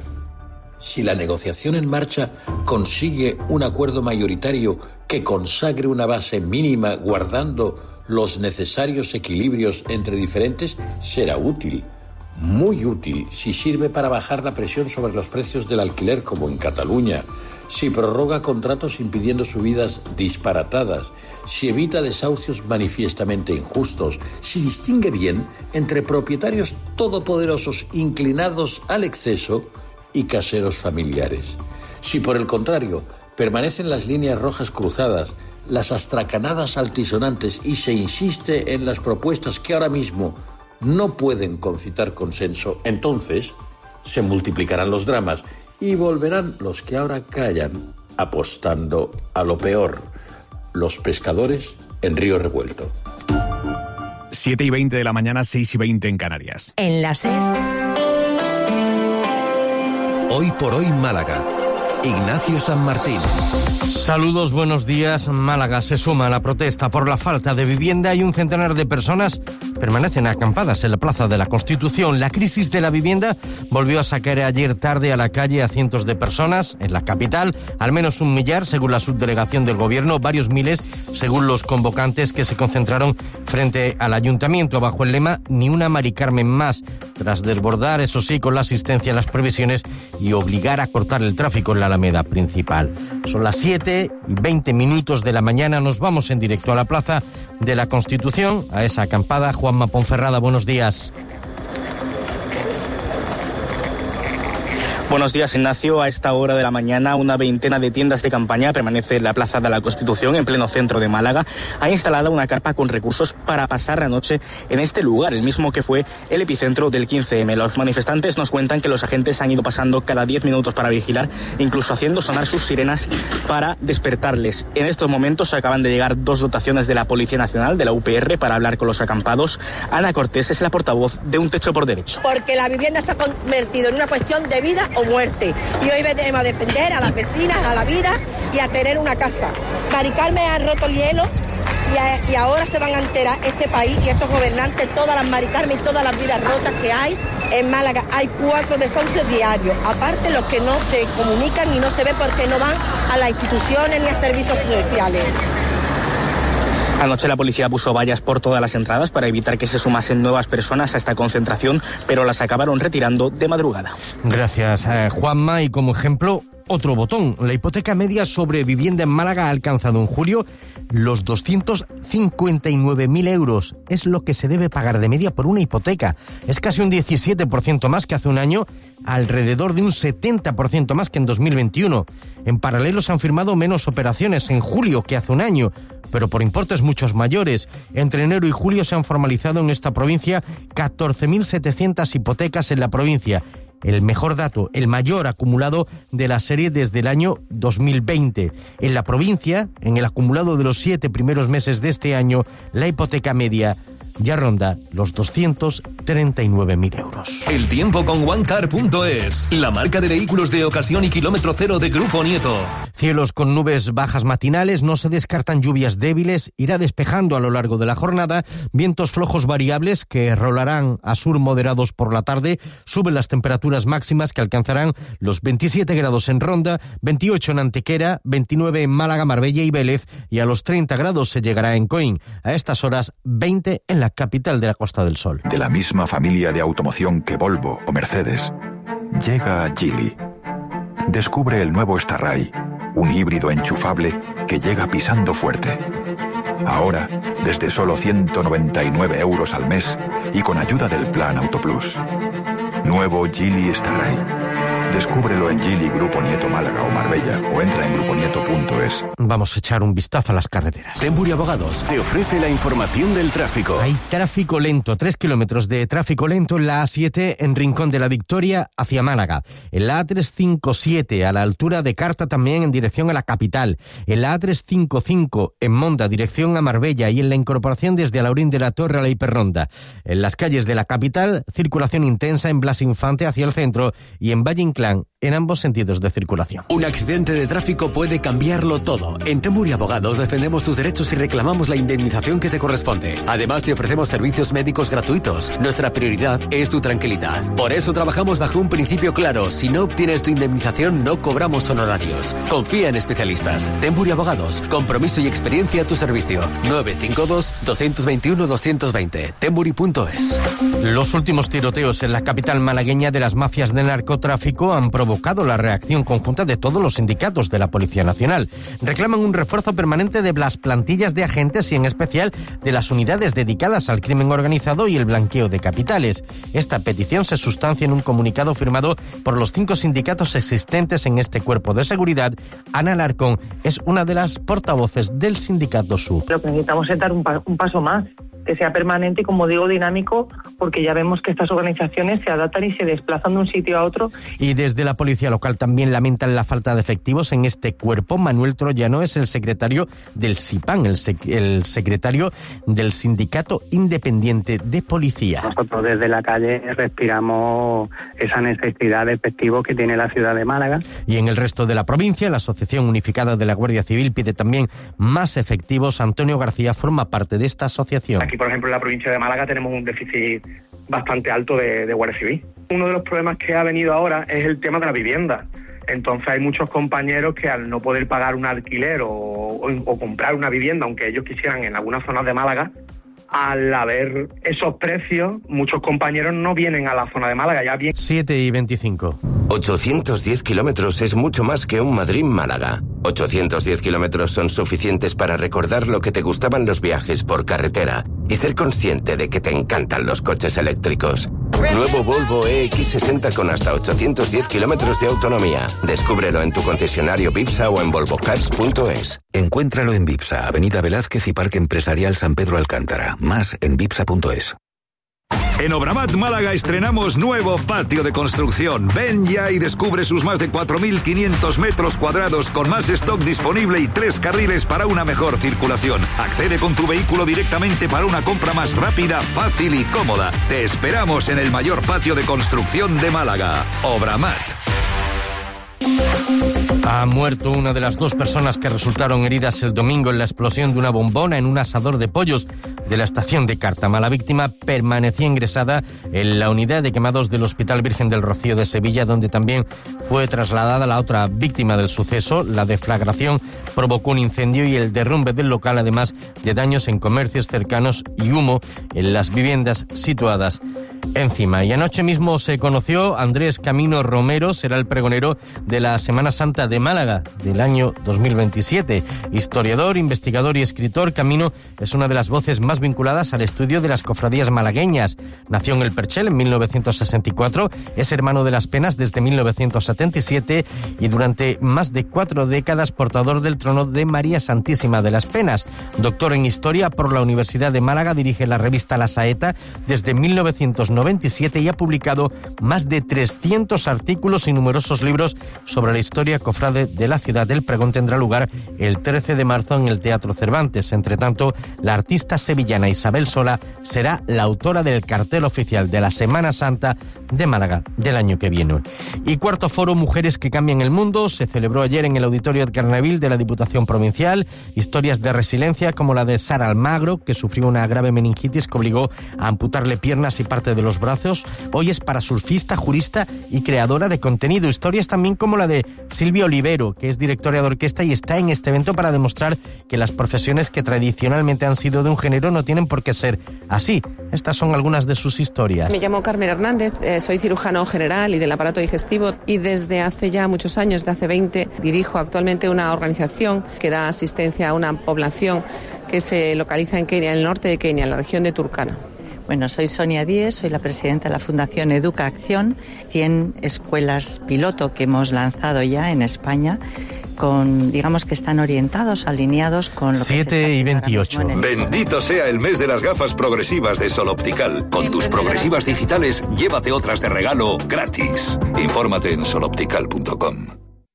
Si la negociación en marcha consigue un acuerdo mayoritario que consagre una base mínima guardando los necesarios equilibrios entre diferentes, será útil. Muy útil si sirve para bajar la presión sobre los precios del alquiler, como en Cataluña, si prorroga contratos impidiendo subidas disparatadas, si evita desahucios manifiestamente injustos, si distingue bien entre propietarios todopoderosos inclinados al exceso y caseros familiares. Si por el contrario permanecen las líneas rojas cruzadas, las astracanadas altisonantes y se insiste en las propuestas que ahora mismo no pueden concitar consenso, entonces se multiplicarán los dramas y volverán los que ahora callan apostando a lo peor, los pescadores en río revuelto. 7:20 de la mañana, 6:20 en Canarias. En la SER. Hoy por hoy Málaga. Ignacio San Martín. Saludos, buenos días. Málaga se suma a la protesta por la falta de vivienda y un centenar de personas permanecen acampadas en la Plaza de la Constitución. La crisis de la vivienda volvió a sacar ayer tarde a la calle a cientos de personas en la capital, al menos 1 millar según la subdelegación del Gobierno, varios miles según los convocantes que se concentraron frente al Ayuntamiento bajo el lema Ni una Mari Carmen más, tras desbordar, eso sí, con la asistencia a las previsiones y obligar a cortar el tráfico en la Alameda principal. Son las 7:20 de la mañana, nos vamos en directo a la Plaza de la Constitución, a esa acampada. Juanma Ponferrada, buenos días. Buenos días, Ignacio. A esta hora de la mañana, una veintena de tiendas de campaña permanece en la Plaza de la Constitución, en pleno centro de Málaga. Ha instalado una carpa con recursos para pasar la noche en este lugar, el mismo que fue el epicentro del 15M. Los manifestantes nos cuentan que los agentes han ido pasando cada 10 minutos para vigilar, incluso haciendo sonar sus sirenas para despertarles. En estos momentos acaban de llegar 2 dotaciones de la Policía Nacional, de la UPR, para hablar con los acampados. Ana Cortés es la portavoz de Un Techo por Derecho. Porque la vivienda se ha convertido en una cuestión de vida o muerte. Y hoy venimos a defender a las vecinas, a la vida y a tener una casa. Mari Carmen ha roto el hielo y ahora se van a enterar este país y estos gobernantes, todas las Mari Carmen y todas las vidas rotas que hay en Málaga. Hay 4 desahucios diarios, aparte los que no se comunican y no se ve porque no van a las instituciones ni a servicios sociales. Anoche la policía puso vallas por todas las entradas para evitar que se sumasen nuevas personas a esta concentración, pero las acabaron retirando de madrugada. Gracias, Juanma. Y como ejemplo, otro botón. La hipoteca media sobre vivienda en Málaga ha alcanzado en julio los 259.000 euros. Es lo que se debe pagar de media por una hipoteca. Es casi un 17% más que hace un año, alrededor de un 70% más que en 2021. En paralelo se han firmado menos operaciones en julio que hace un año, pero por importes muchos mayores. Entre enero y julio se han formalizado en esta provincia 14.700 hipotecas en la provincia. El mejor dato, el mayor acumulado de la serie desde el año 2020. En la provincia, en el acumulado de los 7 primeros meses de este año, la hipoteca media ya ronda los 239.000 euros. El tiempo con OneCar.es, la marca de vehículos de ocasión y kilómetro cero de Grupo Nieto. Cielos con nubes bajas matinales, no se descartan lluvias débiles, irá despejando a lo largo de la jornada, vientos flojos variables que rolarán a sur moderados por la tarde, suben las temperaturas máximas que alcanzarán los 27 grados en Ronda, 28 en Antequera, 29 en Málaga, Marbella y Vélez, y a los 30 grados se llegará en Coín. A estas horas, 20 en la capital de la Costa del Sol. De la misma familia de automoción que Volvo o Mercedes, llega Geely. Descubre el nuevo Starray, un híbrido enchufable que llega pisando fuerte. Ahora, desde solo 199 euros al mes y con ayuda del Plan Autoplus. Nuevo Geely Starray. Descúbrelo en Geely Grupo Nieto Málaga o Marbella o entra en gruponieto.es. Vamos a echar un vistazo a las carreteras. Tempuri Abogados te ofrece la información del tráfico. Hay tráfico lento, 3 kilómetros de tráfico lento en la A7 en Rincón de la Victoria hacia Málaga. En la A357 a la altura de Carta también en dirección a la capital. En la A355 en Monda dirección a Marbella y en la incorporación desde Alaurín de la Torre a la Hiperronda. En las calles de la capital, circulación intensa en Blas Infante hacia el centro y en Valle Inclán en ambos sentidos de circulación. Un accidente de tráfico puede cambiarlo todo. En Tempuri Abogados defendemos tus derechos y reclamamos la indemnización que te corresponde. Además, te ofrecemos servicios médicos gratuitos. Nuestra prioridad es tu tranquilidad. Por eso trabajamos bajo un principio claro. Si no obtienes tu indemnización, no cobramos honorarios. Confía en especialistas. Tempuri Abogados. Compromiso y experiencia a tu servicio. 952-221-220. Tempuri.es. Los últimos tiroteos en la capital malagueña de las mafias de narcotráfico han provocado la reacción conjunta de todos los sindicatos de la Policía Nacional. Reclaman un refuerzo permanente de las plantillas de agentes y en especial de las unidades dedicadas al crimen organizado y el blanqueo de capitales. Esta petición se sustancia en un comunicado firmado por los 5 sindicatos existentes en este cuerpo de seguridad. Ana Alarcón es una de las portavoces del sindicato SUB. Lo que necesitamos es dar un paso más, que sea permanente y, como digo, dinámico, porque ya vemos que estas organizaciones se adaptan y se desplazan de un sitio a otro. Y desde la policía local también lamentan la falta de efectivos en este cuerpo. Manuel Troyano es el secretario del SIPAN, el secretario del Sindicato Independiente de Policía. Nosotros desde la calle respiramos esa necesidad de efectivos que tiene la ciudad de Málaga. Y en el resto de la provincia, la Asociación Unificada de la Guardia Civil pide también más efectivos. Antonio García forma parte de esta asociación. aquí, por ejemplo, en la provincia de Málaga tenemos un déficit bastante alto de Guardia Civil. Uno de los problemas que ha venido ahora es el tema de la vivienda. Entonces hay muchos compañeros que al no poder pagar un alquiler o comprar una vivienda, aunque ellos quisieran en algunas zonas de Málaga, al haber esos precios, muchos compañeros no vienen a la zona de Málaga, ya vienen. 7:25. 810 kilómetros es mucho más que un Madrid-Málaga. 810 kilómetros son suficientes para recordar lo que te gustaban los viajes por carretera y ser consciente de que te encantan los coches eléctricos. Nuevo Volvo EX60 con hasta 810 kilómetros de autonomía. Descúbrelo en tu concesionario Vipsa o en volvocars.es. Encuéntralo en Vipsa, Avenida Velázquez y Parque Empresarial San Pedro Alcántara. Más en vipsa.es. En Obramat Málaga estrenamos nuevo patio de construcción. Ven ya y descubre sus más de 4.500 metros cuadrados con más stock disponible y 3 carriles para una mejor circulación. Accede con tu vehículo directamente para una compra más rápida, fácil y cómoda. Te esperamos en el mayor patio de construcción de Málaga. Obramat. Ha muerto una de las 2 personas que resultaron heridas el domingo en la explosión de una bombona en un asador de pollos de la estación de Cártama. La víctima permanecía ingresada en la unidad de quemados del Hospital Virgen del Rocío de Sevilla, donde también fue trasladada la otra víctima del suceso. La deflagración provocó un incendio y el derrumbe del local, además de daños en comercios cercanos y humo en las viviendas situadas encima. Y anoche mismo se conoció Andrés Camino Romero, será el pregonero de la Semana Santa de Málaga del año 2027. Historiador, investigador y escritor, Camino es una de las voces más vinculadas al estudio de las cofradías malagueñas. Nació en El Perchel en 1964, es hermano de las Penas desde 1977 y durante más de 4 décadas portador del trono de María Santísima de las Penas. Doctor en Historia por la Universidad de Málaga, dirige la revista La Saeta desde 1997 y ha publicado más de 300 artículos y numerosos libros sobre la historia cofrade de la ciudad. El pregón tendrá lugar el 13 de marzo en el Teatro Cervantes. Entre tanto, la artista sevillana Isabel Sola será la autora del cartel oficial de la Semana Santa de Málaga del año que viene. Y cuarto foro Mujeres que cambian el mundo se celebró ayer en el Auditorio Edgar Neville de la Diputación Provincial. Historias de resiliencia como la de Sara Almagro, que sufrió una grave meningitis que obligó a amputarle piernas y parte de los brazos. Hoy es para surfista, jurista y creadora de contenido. Historias también como la de Silvia Olivero, que es directora de orquesta y está en este evento para demostrar que las profesiones que tradicionalmente han sido de un género no tienen por qué ser así. Estas son algunas de sus historias. Me llamo Carmen Hernández, soy cirujano general y del aparato digestivo y desde hace ya muchos años, de hace 20, dirijo actualmente una organización que da asistencia a una población que se localiza en Kenia, en el norte de Kenia, en la región de Turkana. Bueno, soy Sonia Díez, soy la presidenta de la Fundación Educa Acción, 100 escuelas piloto que hemos lanzado ya en España, digamos que están orientados, alineados con lo que 7:28. Bendito sea el mes de las gafas progresivas de Sol Optical. Con tus progresivas digitales, llévate otras de regalo gratis. Infórmate en soloptical.com.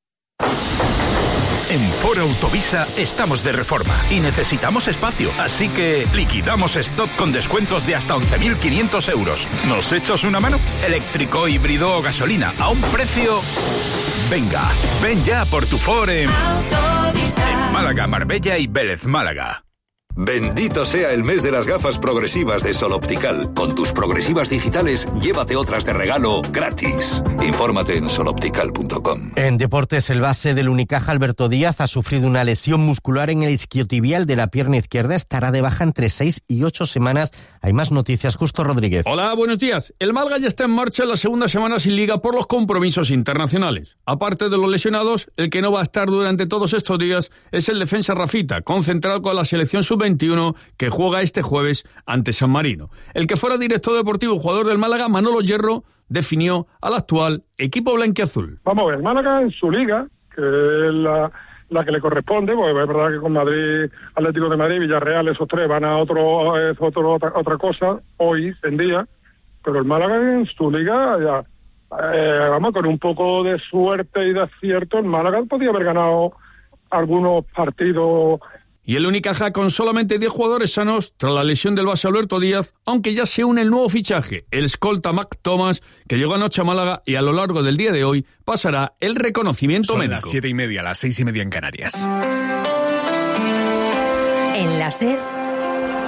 En Ford Autovisa estamos de reforma y necesitamos espacio, así que liquidamos stock con descuentos de hasta 11.500 euros. ¿Nos echas una mano? Eléctrico, híbrido o gasolina, a un precio... Venga, ven ya por tu Ford en Málaga, Marbella y Vélez Málaga. Bendito sea el mes de las gafas progresivas de Sol Optical. Con tus progresivas digitales, llévate otras de regalo gratis. Infórmate en soloptical.com. En deportes, el base del Unicaja, Alberto Díaz, ha sufrido una lesión muscular en el isquiotibial de la pierna izquierda. Estará de baja entre 6 y 8 semanas. Hay más noticias. Justo Rodríguez. Hola, buenos días. El Málaga ya está en marcha en la segunda semana sin liga por los compromisos internacionales. Aparte de los lesionados, el que no va a estar durante todos estos días es el defensa Rafita, concentrado con la selección sub-21 que juega este jueves ante San Marino. El que fuera director deportivo y jugador del Málaga, Manolo Hierro, definió al actual equipo blanquiazul. Vamos a ver, Málaga en su liga, que es la que le corresponde, pues es verdad que con Madrid, Atlético de Madrid, Villarreal, esos tres van a otra cosa hoy en día, pero el Málaga en su liga ya, vamos, con un poco de suerte y de acierto, el Málaga podía haber ganado algunos partidos. Y el Unicaja con solamente 10 jugadores sanos tras la lesión del base Alberto Díaz, aunque ya se une el nuevo fichaje, el escolta Mac Thomas, que llegó anoche a Málaga y a lo largo del día de hoy pasará el reconocimiento médico. Son las 7:30, las 6:30 en Canarias. En la SER,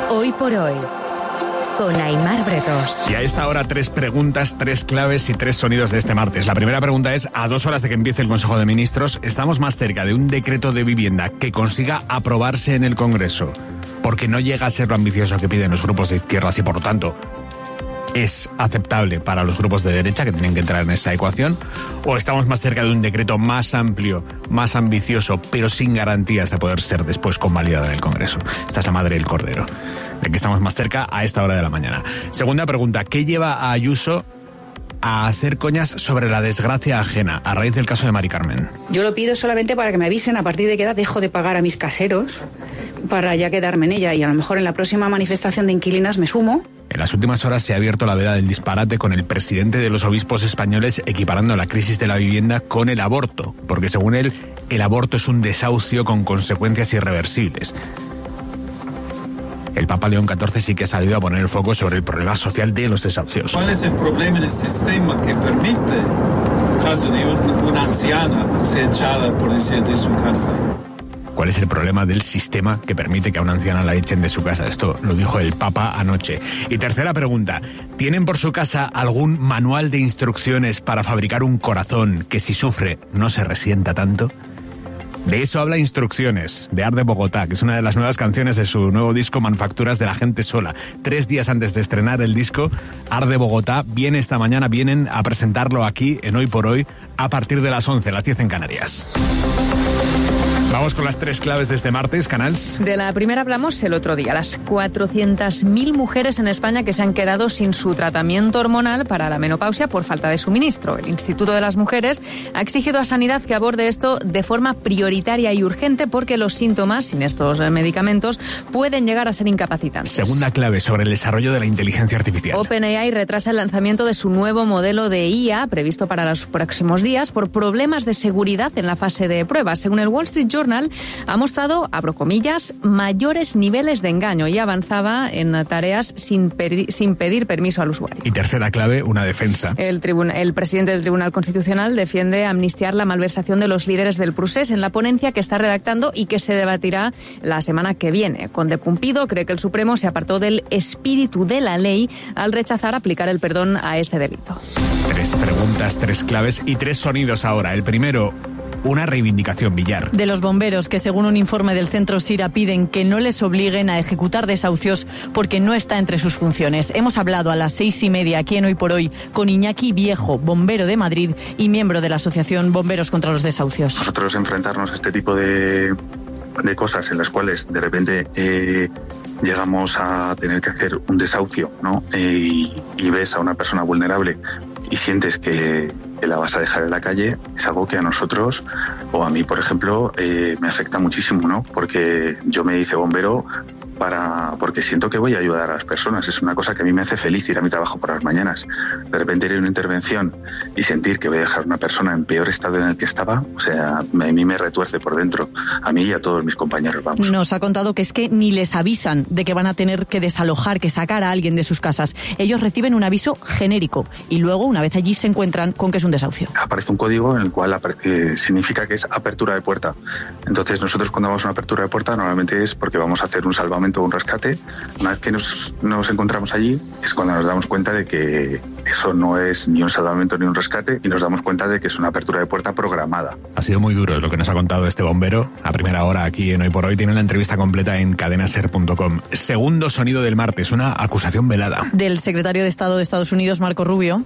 Hoy por hoy, con Aimar Bretos. Y a esta hora 3 preguntas, 3 claves y 3 sonidos de este martes. La primera pregunta es, a 2 horas de que empiece el Consejo de Ministros, ¿estamos más cerca de un decreto de vivienda que consiga aprobarse en el Congreso? Porque no llega a ser lo ambicioso que piden los grupos de izquierdas y por lo tanto es aceptable para los grupos de derecha que tienen que entrar en esa ecuación, o estamos más cerca de un decreto más amplio, más ambicioso, pero sin garantías de poder ser después convalidado en el Congreso. Esta es la madre del cordero, de que estamos más cerca a esta hora de la mañana. Segunda pregunta, ¿qué lleva a Ayuso a hacer coñas sobre la desgracia ajena a raíz del caso de Mari Carmen? Yo lo pido solamente para que me avisen a partir de qué edad dejo de pagar a mis caseros para ya quedarme en ella, y a lo mejor en la próxima manifestación de inquilinas me sumo. En las últimas horas se ha abierto la veda del disparate con el presidente de los obispos españoles equiparando la crisis de la vivienda con el aborto, porque según él, el aborto es un desahucio con consecuencias irreversibles. El Papa León XIV sí que ha salido a poner el foco sobre el problema social de los desahucios. ¿Cuál es el problema en el sistema que permite, en caso de una anciana, ser echada, por decir, de su casa? ¿Cuál es el problema del sistema que permite que a una anciana la echen de su casa? Esto lo dijo el Papa anoche. Y tercera pregunta, ¿tienen por su casa algún manual de instrucciones para fabricar un corazón que si sufre no se resienta tanto? De eso habla Instrucciones, de Arde Bogotá, que es una de las nuevas canciones de su nuevo disco Manufacturas de la Gente Sola. 3 días antes de estrenar el disco, Arde Bogotá vienen a presentarlo aquí en Hoy por Hoy a partir de las 11, las 10 en Canarias. Vamos con las 3 claves de este martes, Canals. De la primera hablamos el otro día, las 400.000 mujeres en España que se han quedado sin su tratamiento hormonal para la menopausia por falta de suministro. El Instituto de las Mujeres ha exigido a Sanidad que aborde esto de forma prioritaria y urgente porque los síntomas sin estos medicamentos pueden llegar a ser incapacitantes. Segunda clave sobre el desarrollo de la inteligencia artificial. OpenAI retrasa el lanzamiento de su nuevo modelo de IA previsto para los próximos días por problemas de seguridad en la fase de pruebas. Según el Wall Street Journal, ha mostrado, abro comillas, mayores niveles de engaño y avanzaba en tareas sin pedir permiso al usuario. Y tercera clave, una defensa. El presidente del Tribunal Constitucional defiende amnistiar la malversación de los líderes del procés en la ponencia que está redactando y que se debatirá la semana que viene. Conde Pumpido cree que el Supremo se apartó del espíritu de la ley al rechazar aplicar el perdón a este delito. 3 preguntas, 3 claves y 3 sonidos ahora. El primero, una reivindicación, Villar. De los bomberos que, según un informe del Centro Sira, piden que no les obliguen a ejecutar desahucios porque no está entre sus funciones. Hemos hablado a las 6:30 aquí en Hoy por Hoy con Iñaki Viejo, bombero de Madrid y miembro de la Asociación Bomberos contra los Desahucios. Nosotros enfrentarnos a este tipo de cosas en las cuales de repente llegamos a tener que hacer un desahucio, ¿no? Y ves a una persona vulnerable y sientes que la vas a dejar en la calle, es algo que a nosotros, o a mí, por ejemplo, me afecta muchísimo, ¿no? Porque yo me hice bombero porque siento que voy a ayudar a las personas. Es una cosa que a mí me hace feliz ir a mi trabajo por las mañanas. De repente ir a una intervención y sentir que voy a dejar a una persona en peor estado en el que estaba, o sea, a mí me retuerce por dentro. A mí y a todos mis compañeros, vamos. Nos ha contado que es que ni les avisan de que van a tener que desalojar, que sacar a alguien de sus casas. Ellos reciben un aviso genérico y luego, una vez allí, se encuentran con que es un desahucio. Aparece un código en el cual significa que es apertura de puerta. Entonces, nosotros cuando vamos a una apertura de puerta, normalmente es porque vamos a hacer un salvamento o un rescate. Una vez que nos encontramos allí, es cuando nos damos cuenta de que eso no es ni un salvamento ni un rescate y nos damos cuenta de que es una apertura de puerta programada. Ha sido muy duro lo que nos ha contado este bombero a primera hora aquí en Hoy por Hoy. Tienen la entrevista completa en cadenaser.com. Segundo sonido del martes, una acusación velada. Del secretario de Estado de Estados Unidos, Marco Rubio,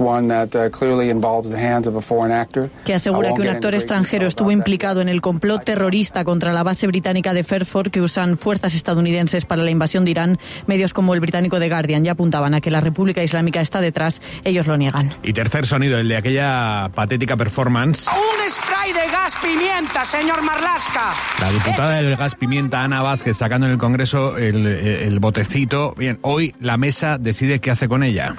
que asegura que un actor extranjero estuvo implicado en el complot terrorista contra la base británica de Fairford que usan fuerzas estadounidenses para la invasión de Irán. Medios como el británico The Guardian ya apuntaban a que la República Islámica está detrás. Ellos lo niegan. Y tercer sonido, el de aquella patética performance. ¡Un spray de gas pimienta, señor Marlaska! La diputada del gas pimienta, Ana Vázquez, sacando en el Congreso el botecito. Bien, hoy la mesa decide qué hace con ella.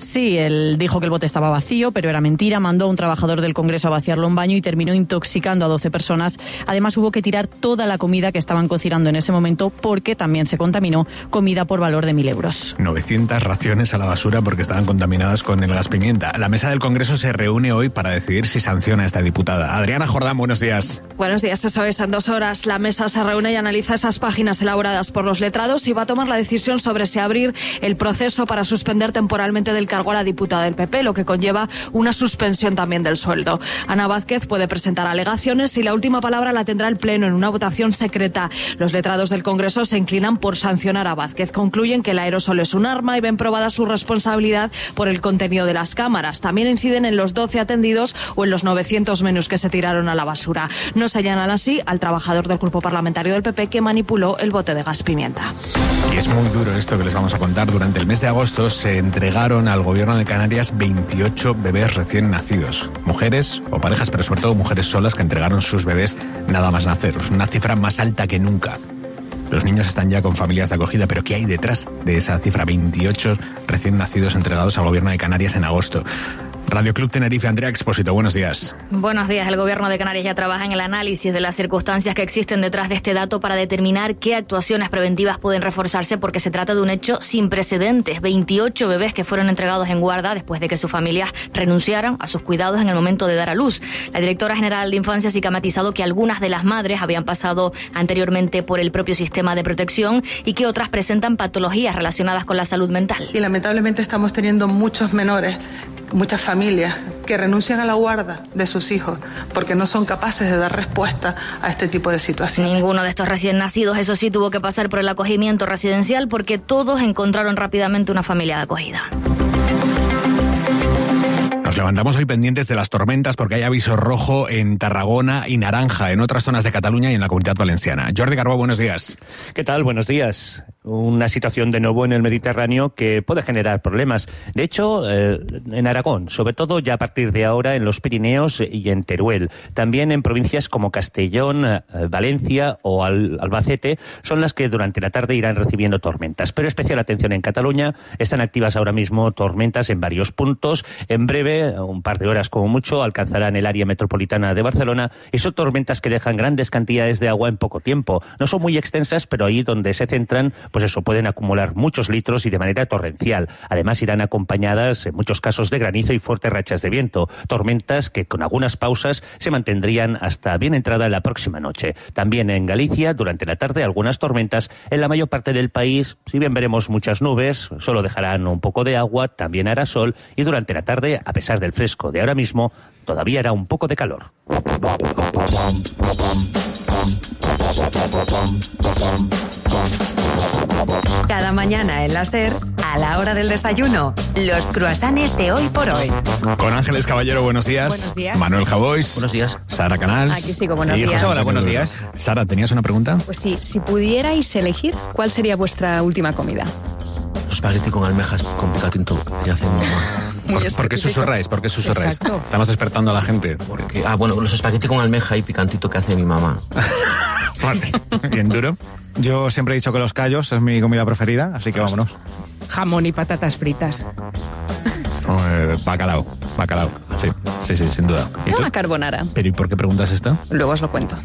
Sí, él dijo que el bote estaba vacío, pero era mentira. Mandó a un trabajador del Congreso a vaciarlo en baño y terminó intoxicando a 12 personas. Además, hubo que tirar toda la comida que estaban cocinando en ese momento porque también se contaminó comida por valor de 1.000 euros. 900 raciones a la basura porque estaban contaminadas con el gas pimienta. La mesa del Congreso se reúne hoy para decidir si sanciona a esta diputada. Adriana Jordán, buenos días. Buenos días, eso es. En 2 horas la mesa se reúne y analiza esas páginas elaboradas por los letrados y va a tomar la decisión sobre si abrir el proceso para suspender temporalmente del cargo a la diputada del PP, lo que conlleva una suspensión también del sueldo. Ana Vázquez puede presentar alegaciones y la última palabra la tendrá el Pleno en una votación secreta. Los letrados del Congreso se inclinan por sancionar a Vázquez. Concluyen que el aerosol es un arma y ven probada su responsabilidad por el contenido de las cámaras. También inciden en los 12 atendidos o en los 900 menús que se tiraron a la basura. No señalan así al trabajador del grupo parlamentario del PP que manipuló el bote de gas pimienta. Y es muy duro esto que les vamos a contar. Durante el mes de agosto se entregaron al gobierno de Canarias 28 bebés recién nacidos. Mujeres o parejas, pero sobre todo mujeres solas que entregaron sus bebés nada más nacer. Una cifra más alta que nunca. Los niños están ya con familias de acogida, pero ¿qué hay detrás de esa cifra? 28 recién nacidos entregados al gobierno de Canarias en agosto. Radio Club Tenerife, Andrea Expósito, buenos días. Buenos días. El gobierno de Canarias ya trabaja en el análisis de las circunstancias que existen detrás de este dato para determinar qué actuaciones preventivas pueden reforzarse, porque se trata de un hecho sin precedentes. 28 bebés que fueron entregados en guarda después de que sus familias renunciaran a sus cuidados en el momento de dar a luz. La directora general de Infancia sí que ha matizado que algunas de las madres habían pasado anteriormente por el propio sistema de protección y que otras presentan patologías relacionadas con la salud mental. Y lamentablemente estamos teniendo muchos menores, muchas familias que renuncian a la guarda de sus hijos porque no son capaces de dar respuesta a este tipo de situaciones. Ninguno de estos recién nacidos, eso sí, tuvo que pasar por el acogimiento residencial porque todos encontraron rápidamente una familia de acogida. Nos levantamos hoy pendientes de las tormentas porque hay aviso rojo en Tarragona y naranja en otras zonas de Cataluña y en la Comunidad Valenciana. Jordi Carbó, buenos días. ¿Qué tal? Buenos días. Una situación de nuevo en el Mediterráneo que puede generar problemas. De hecho, en Aragón, sobre todo ya a partir de ahora en los Pirineos y en Teruel. También en provincias como Castellón, Valencia o Albacete son las que durante la tarde irán recibiendo tormentas. Pero especial atención en Cataluña. Están activas ahora mismo tormentas en varios puntos. En breve, un par de horas como mucho, alcanzarán el área metropolitana de Barcelona y son tormentas que dejan grandes cantidades de agua en poco tiempo. No son muy extensas, pero ahí donde se centran, pues eso, pueden acumular muchos litros y de manera torrencial. Además irán acompañadas en muchos casos de granizo y fuertes rachas de viento. Tormentas que con algunas pausas se mantendrían hasta bien entrada la próxima noche. También en Galicia, durante la tarde, algunas tormentas. En la mayor parte del país, si bien veremos muchas nubes, solo dejarán un poco de agua, también hará sol y durante la tarde, a pesar del fresco de ahora mismo, todavía hará un poco de calor. Cada mañana en la SER, a la hora del desayuno, los croissants de Hoy por Hoy. Con Ángeles Caballero, buenos días. Buenos días. Manuel Javois. Buenos días. Sara Canals. Aquí sigo, buenos y días. José Hola, buenos días. Sara, ¿tenías una pregunta? Pues sí, si pudierais elegir, ¿cuál sería vuestra última comida? Los espagueti con almejas con picatito que hace mi mamá. ¿Por qué susurráis? ¿Por qué susurráis? Exacto. Estamos despertando a la gente. Bueno, los espagueti con almeja y picantito que hace mi mamá. Vale. ¿Bien duro? Yo siempre he dicho que los callos es mi comida preferida, así que vámonos. Jamón y patatas fritas. Bacalao. Sí, sin duda. ¿Y tú? Una carbonara. ¿Pero y por qué preguntas esto? Luego os lo cuento.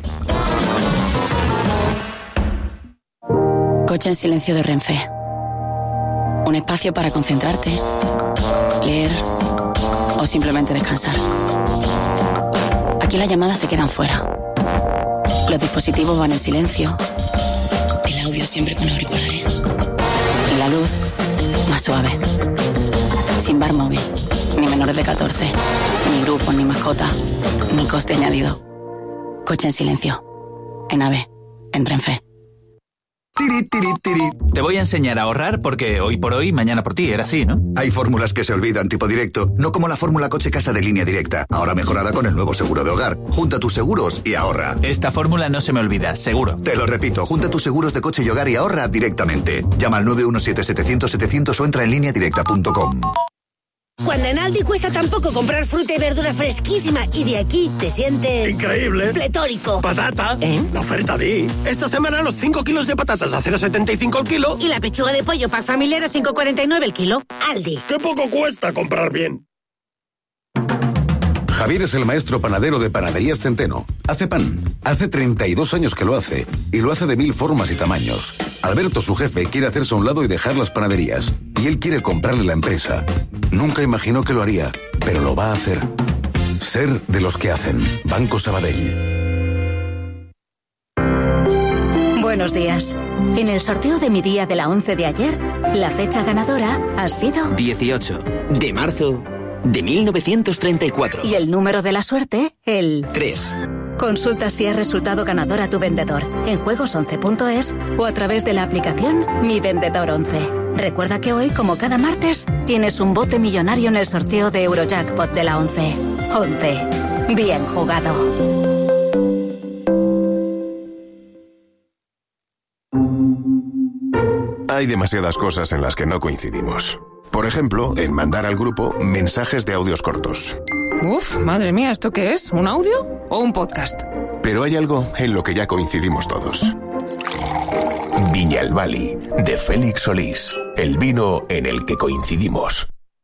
Coche en silencio de Renfe. Un espacio para concentrarte, leer o simplemente descansar. Aquí las llamadas se quedan fuera. Los dispositivos van en silencio. El audio siempre con auriculares. Y la luz más suave. Sin bar móvil, ni menores de 14, ni grupos, ni mascota, ni coste añadido. Coche en silencio. En AVE, en Renfe. Te voy a enseñar a ahorrar porque hoy por hoy, mañana por ti, era así, ¿no? Hay fórmulas que se olvidan tipo directo, no como la fórmula coche-casa de Línea Directa, ahora mejorada con el nuevo seguro de hogar. Junta tus seguros y ahorra. Esta fórmula no se me olvida, seguro. Te lo repito, junta tus seguros de coche y hogar y ahorra directamente. Llama al 917-700-700 o entra en lineadirecta.com. Cuando en Aldi cuesta tan poco comprar fruta y verdura fresquísima y de aquí te sientes... ¡increíble! ¡Pletórico! ¡Patata! La oferta Di. Esta semana los 5 kilos de patatas a 0,75 el kilo. Y la pechuga de pollo pack familiar a 5,49 el kilo. Aldi. ¡Qué poco cuesta comprar bien! Javier es el maestro panadero de Panaderías Centeno. Hace pan. Hace 32 años que lo hace. Y lo hace de 1000 formas y tamaños. Alberto, su jefe, quiere hacerse a un lado y dejar las panaderías. Y él quiere comprarle la empresa. Nunca imaginó que lo haría, pero lo va a hacer. Ser de los que hacen. Banco Sabadell. Buenos días. En el sorteo de mi día de la 11 de ayer, la fecha ganadora ha sido... 18 de marzo de 1934. Y el número de la suerte, el... 3. Consulta si has resultado ganador a tu vendedor en juegos11.es o a través de la aplicación Mi Vendedor 11. Recuerda que hoy, como cada martes, tienes un bote millonario en el sorteo de Eurojackpot de la 11. 11. Bien jugado. Hay demasiadas cosas en las que no coincidimos. Por ejemplo, en mandar al grupo mensajes de audios cortos. Uf, madre mía, ¿esto qué es? ¿Un audio o un podcast? Pero hay algo en lo que ya coincidimos todos. Viña el Bali, de Félix Solís. El vino en el que coincidimos.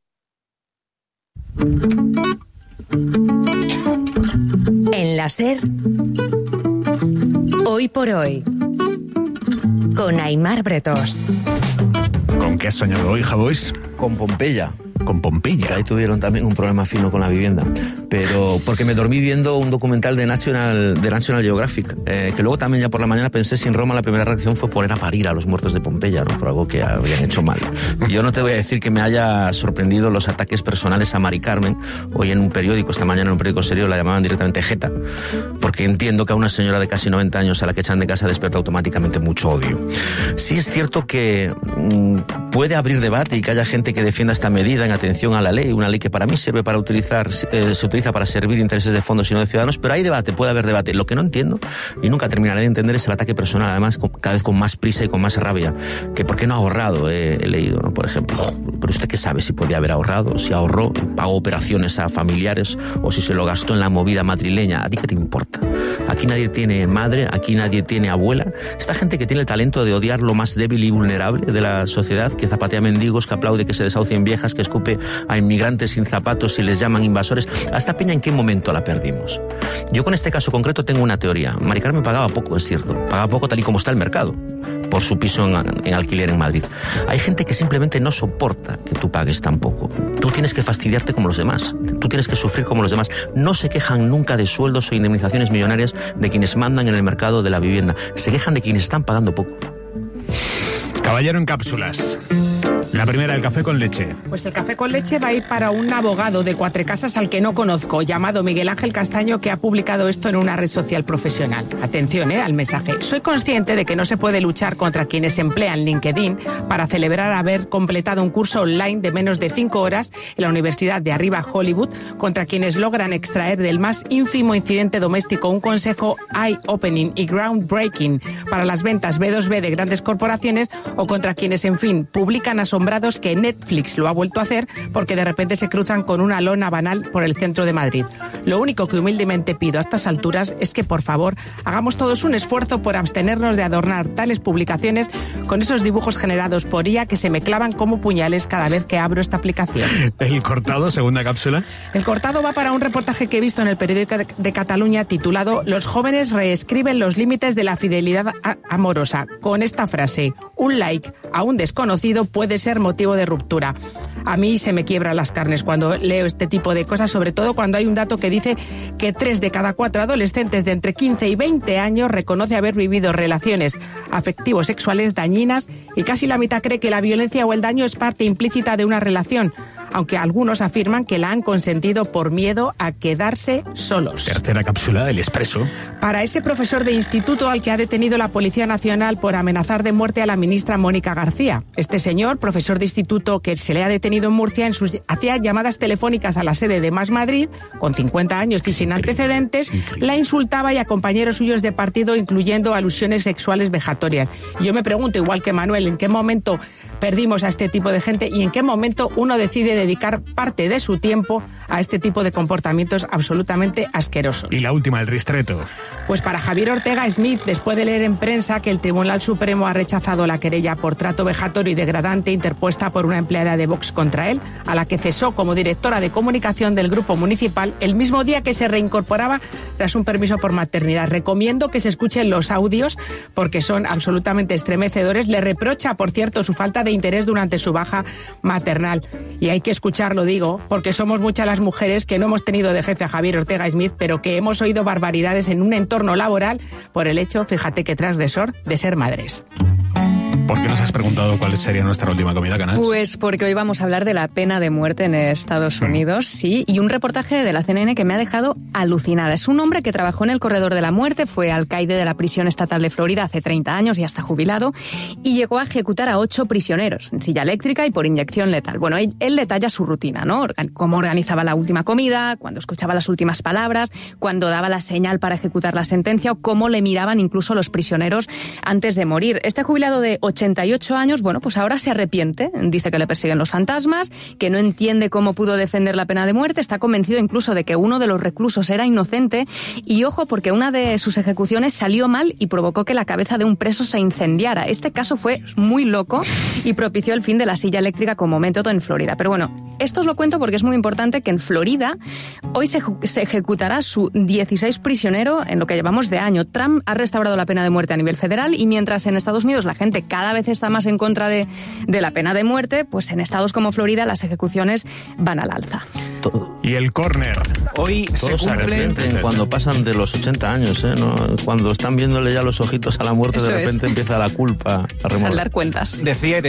En la SER, Hoy por Hoy, con Aimar Bretós. ¿Con qué has soñado hoy, Javois? Con Pompeya. Con Pompeya. Ahí tuvieron también un problema fino con la vivienda. Pero porque me dormí viendo un documental de National Geographic, que luego también ya por la mañana pensé si en Roma la primera reacción fue poner a parir a los muertos de Pompeya, ¿no? Por algo que habían hecho mal. Yo no te voy a decir que me haya sorprendido los ataques personales a Mari Carmen. Hoy en un periódico, esta mañana en un periódico serio, la llamaban directamente Jeta, porque entiendo que a una señora de casi 90 años a la que echan de casa despierta automáticamente mucho odio. Sí es cierto que puede abrir debate y que haya gente que defienda esta medida en atención a la ley, una ley que para mí sirve para se utiliza para servir intereses de fondos y no de ciudadanos, pero hay debate, puede haber debate. Lo que no entiendo, y nunca terminaré de entender, es el ataque personal, además cada vez con más prisa y con más rabia, que por qué no ha ahorrado, he leído, ¿no? Por ejemplo. Pero usted qué sabe si podía haber ahorrado, si ahorró, pagó operaciones a familiares o si se lo gastó en la movida madrileña. ¿A ti qué te importa? Aquí nadie tiene madre, aquí nadie tiene abuela. Esta gente que tiene el talento de odiar lo más débil y vulnerable de la sociedad, que zapatea mendigos, que aplaude que se desahucien viejas, que escupe a inmigrantes sin zapatos y les llaman invasores. ¿A esta peña en qué momento la perdimos? Yo con este caso concreto tengo una teoría. Mari Carmen pagaba poco, es cierto. Pagaba poco tal y como está el mercado, por su piso en alquiler en Madrid. Hay gente que simplemente no soporta que tú pagues tan poco. Tú tienes que fastidiarte como los demás. Tú tienes que sufrir como los demás. No se quejan nunca de sueldos o indemnizaciones millonarias de quienes mandan en el mercado de la vivienda. Se quejan de quienes están pagando poco. Caballero en cápsulas. La primera, el café con leche. Pues el café con leche va a ir para un abogado de Cuatrecasas al que no conozco, llamado Miguel Ángel Castaño, que ha publicado esto en una red social profesional. Atención, al mensaje. Soy consciente de que no se puede luchar contra quienes emplean LinkedIn para celebrar haber completado un curso online de menos de 5 horas en la Universidad de Arriba Hollywood, contra quienes logran extraer del más ínfimo incidente doméstico un consejo eye-opening y groundbreaking para las ventas B2B de grandes corporaciones, o contra quienes, en fin, publican asombrados que Netflix lo ha vuelto a hacer porque de repente se cruzan con una lona banal por el centro de Madrid. Lo único que humildemente pido a estas alturas es que, por favor, hagamos todos un esfuerzo por abstenernos de adornar tales publicaciones con esos dibujos generados por IA que se me clavan como puñales cada vez que abro esta aplicación. ¿El cortado, segunda cápsula? El cortado va para un reportaje que he visto en el periódico de Cataluña titulado «Los jóvenes reescriben los límites de la fidelidad amorosa», con esta frase: un like a un desconocido puede ser motivo de ruptura. A mí se me quiebran las carnes cuando leo este tipo de cosas, sobre todo cuando hay un dato que dice que 3 de cada 4 adolescentes de entre 15 y 20 años reconoce haber vivido relaciones afectivo-sexuales dañinas, y casi la mitad cree que la violencia o el daño es parte implícita de una relación, aunque algunos afirman que la han consentido por miedo a quedarse solos. Tercera cápsula, el expreso. Para ese profesor de instituto al que ha detenido la Policía Nacional por amenazar de muerte a la ministra Mónica García. Este señor, profesor de instituto que se le ha detenido en Murcia, hacía llamadas telefónicas a la sede de Más Madrid, con 50 años y sin antecedentes, la insultaba y a compañeros suyos de partido, incluyendo alusiones sexuales vejatorias. Yo me pregunto, igual que Manuel, ¿en qué momento perdimos a este tipo de gente y en qué momento uno decide dedicar parte de su tiempo a este tipo de comportamientos absolutamente asquerosos. Y la última, el ristreto. Pues para Javier Ortega Smith, después de leer en prensa que el Tribunal Supremo ha rechazado la querella por trato vejatorio y degradante interpuesta por una empleada de Vox contra él, a la que cesó como directora de comunicación del Grupo Municipal el mismo día que se reincorporaba tras un permiso por maternidad. Recomiendo que se escuchen los audios porque son absolutamente estremecedores. Le reprocha, por cierto, su falta de interés durante su baja maternal. Y hay que escucharlo, digo, porque somos muchas las mujeres que no hemos tenido de jefe a Javier Ortega Smith, pero que hemos oído barbaridades en un entorno laboral por el hecho, fíjate que transgresor, de ser madres. ¿Por qué nos has preguntado cuál sería nuestra última comida, Canal? Pues porque hoy vamos a hablar de la pena de muerte en Estados Unidos, sí, y un reportaje de la CNN que me ha dejado alucinada. Es un hombre que trabajó en el corredor de la muerte, fue alcaide de la prisión estatal de Florida hace 30 años y hasta jubilado, y llegó a ejecutar a 8 prisioneros en silla eléctrica y por inyección letal. Bueno, él detalla su rutina, ¿no? Cómo organizaba la última comida, cuando escuchaba las últimas palabras, cuando daba la señal para ejecutar la sentencia o cómo le miraban incluso los prisioneros antes de morir. Este jubilado de 88 años, bueno, pues ahora se arrepiente, dice que le persiguen los fantasmas, que no entiende cómo pudo defender la pena de muerte, está convencido incluso de que uno de los reclusos era inocente y ojo porque una de sus ejecuciones salió mal y provocó que la cabeza de un preso se incendiara. Este caso fue muy loco y propició el fin de la silla eléctrica como método en Florida. Pero bueno, esto os lo cuento porque es muy importante que en Florida hoy se ejecutará su 16 prisionero en lo que llevamos de año. Trump ha restaurado la pena de muerte a nivel federal y mientras en Estados Unidos la gente cada vez está más en contra de la pena de muerte, pues en estados como Florida las ejecuciones van al alza. Y el córner. Hoy todos se cumple cuando pasan de los 80 años, ¿no? Cuando están viéndole ya los ojitos a la muerte, Eso de repente empieza la culpa a remordar. Saldar cuentas. Decía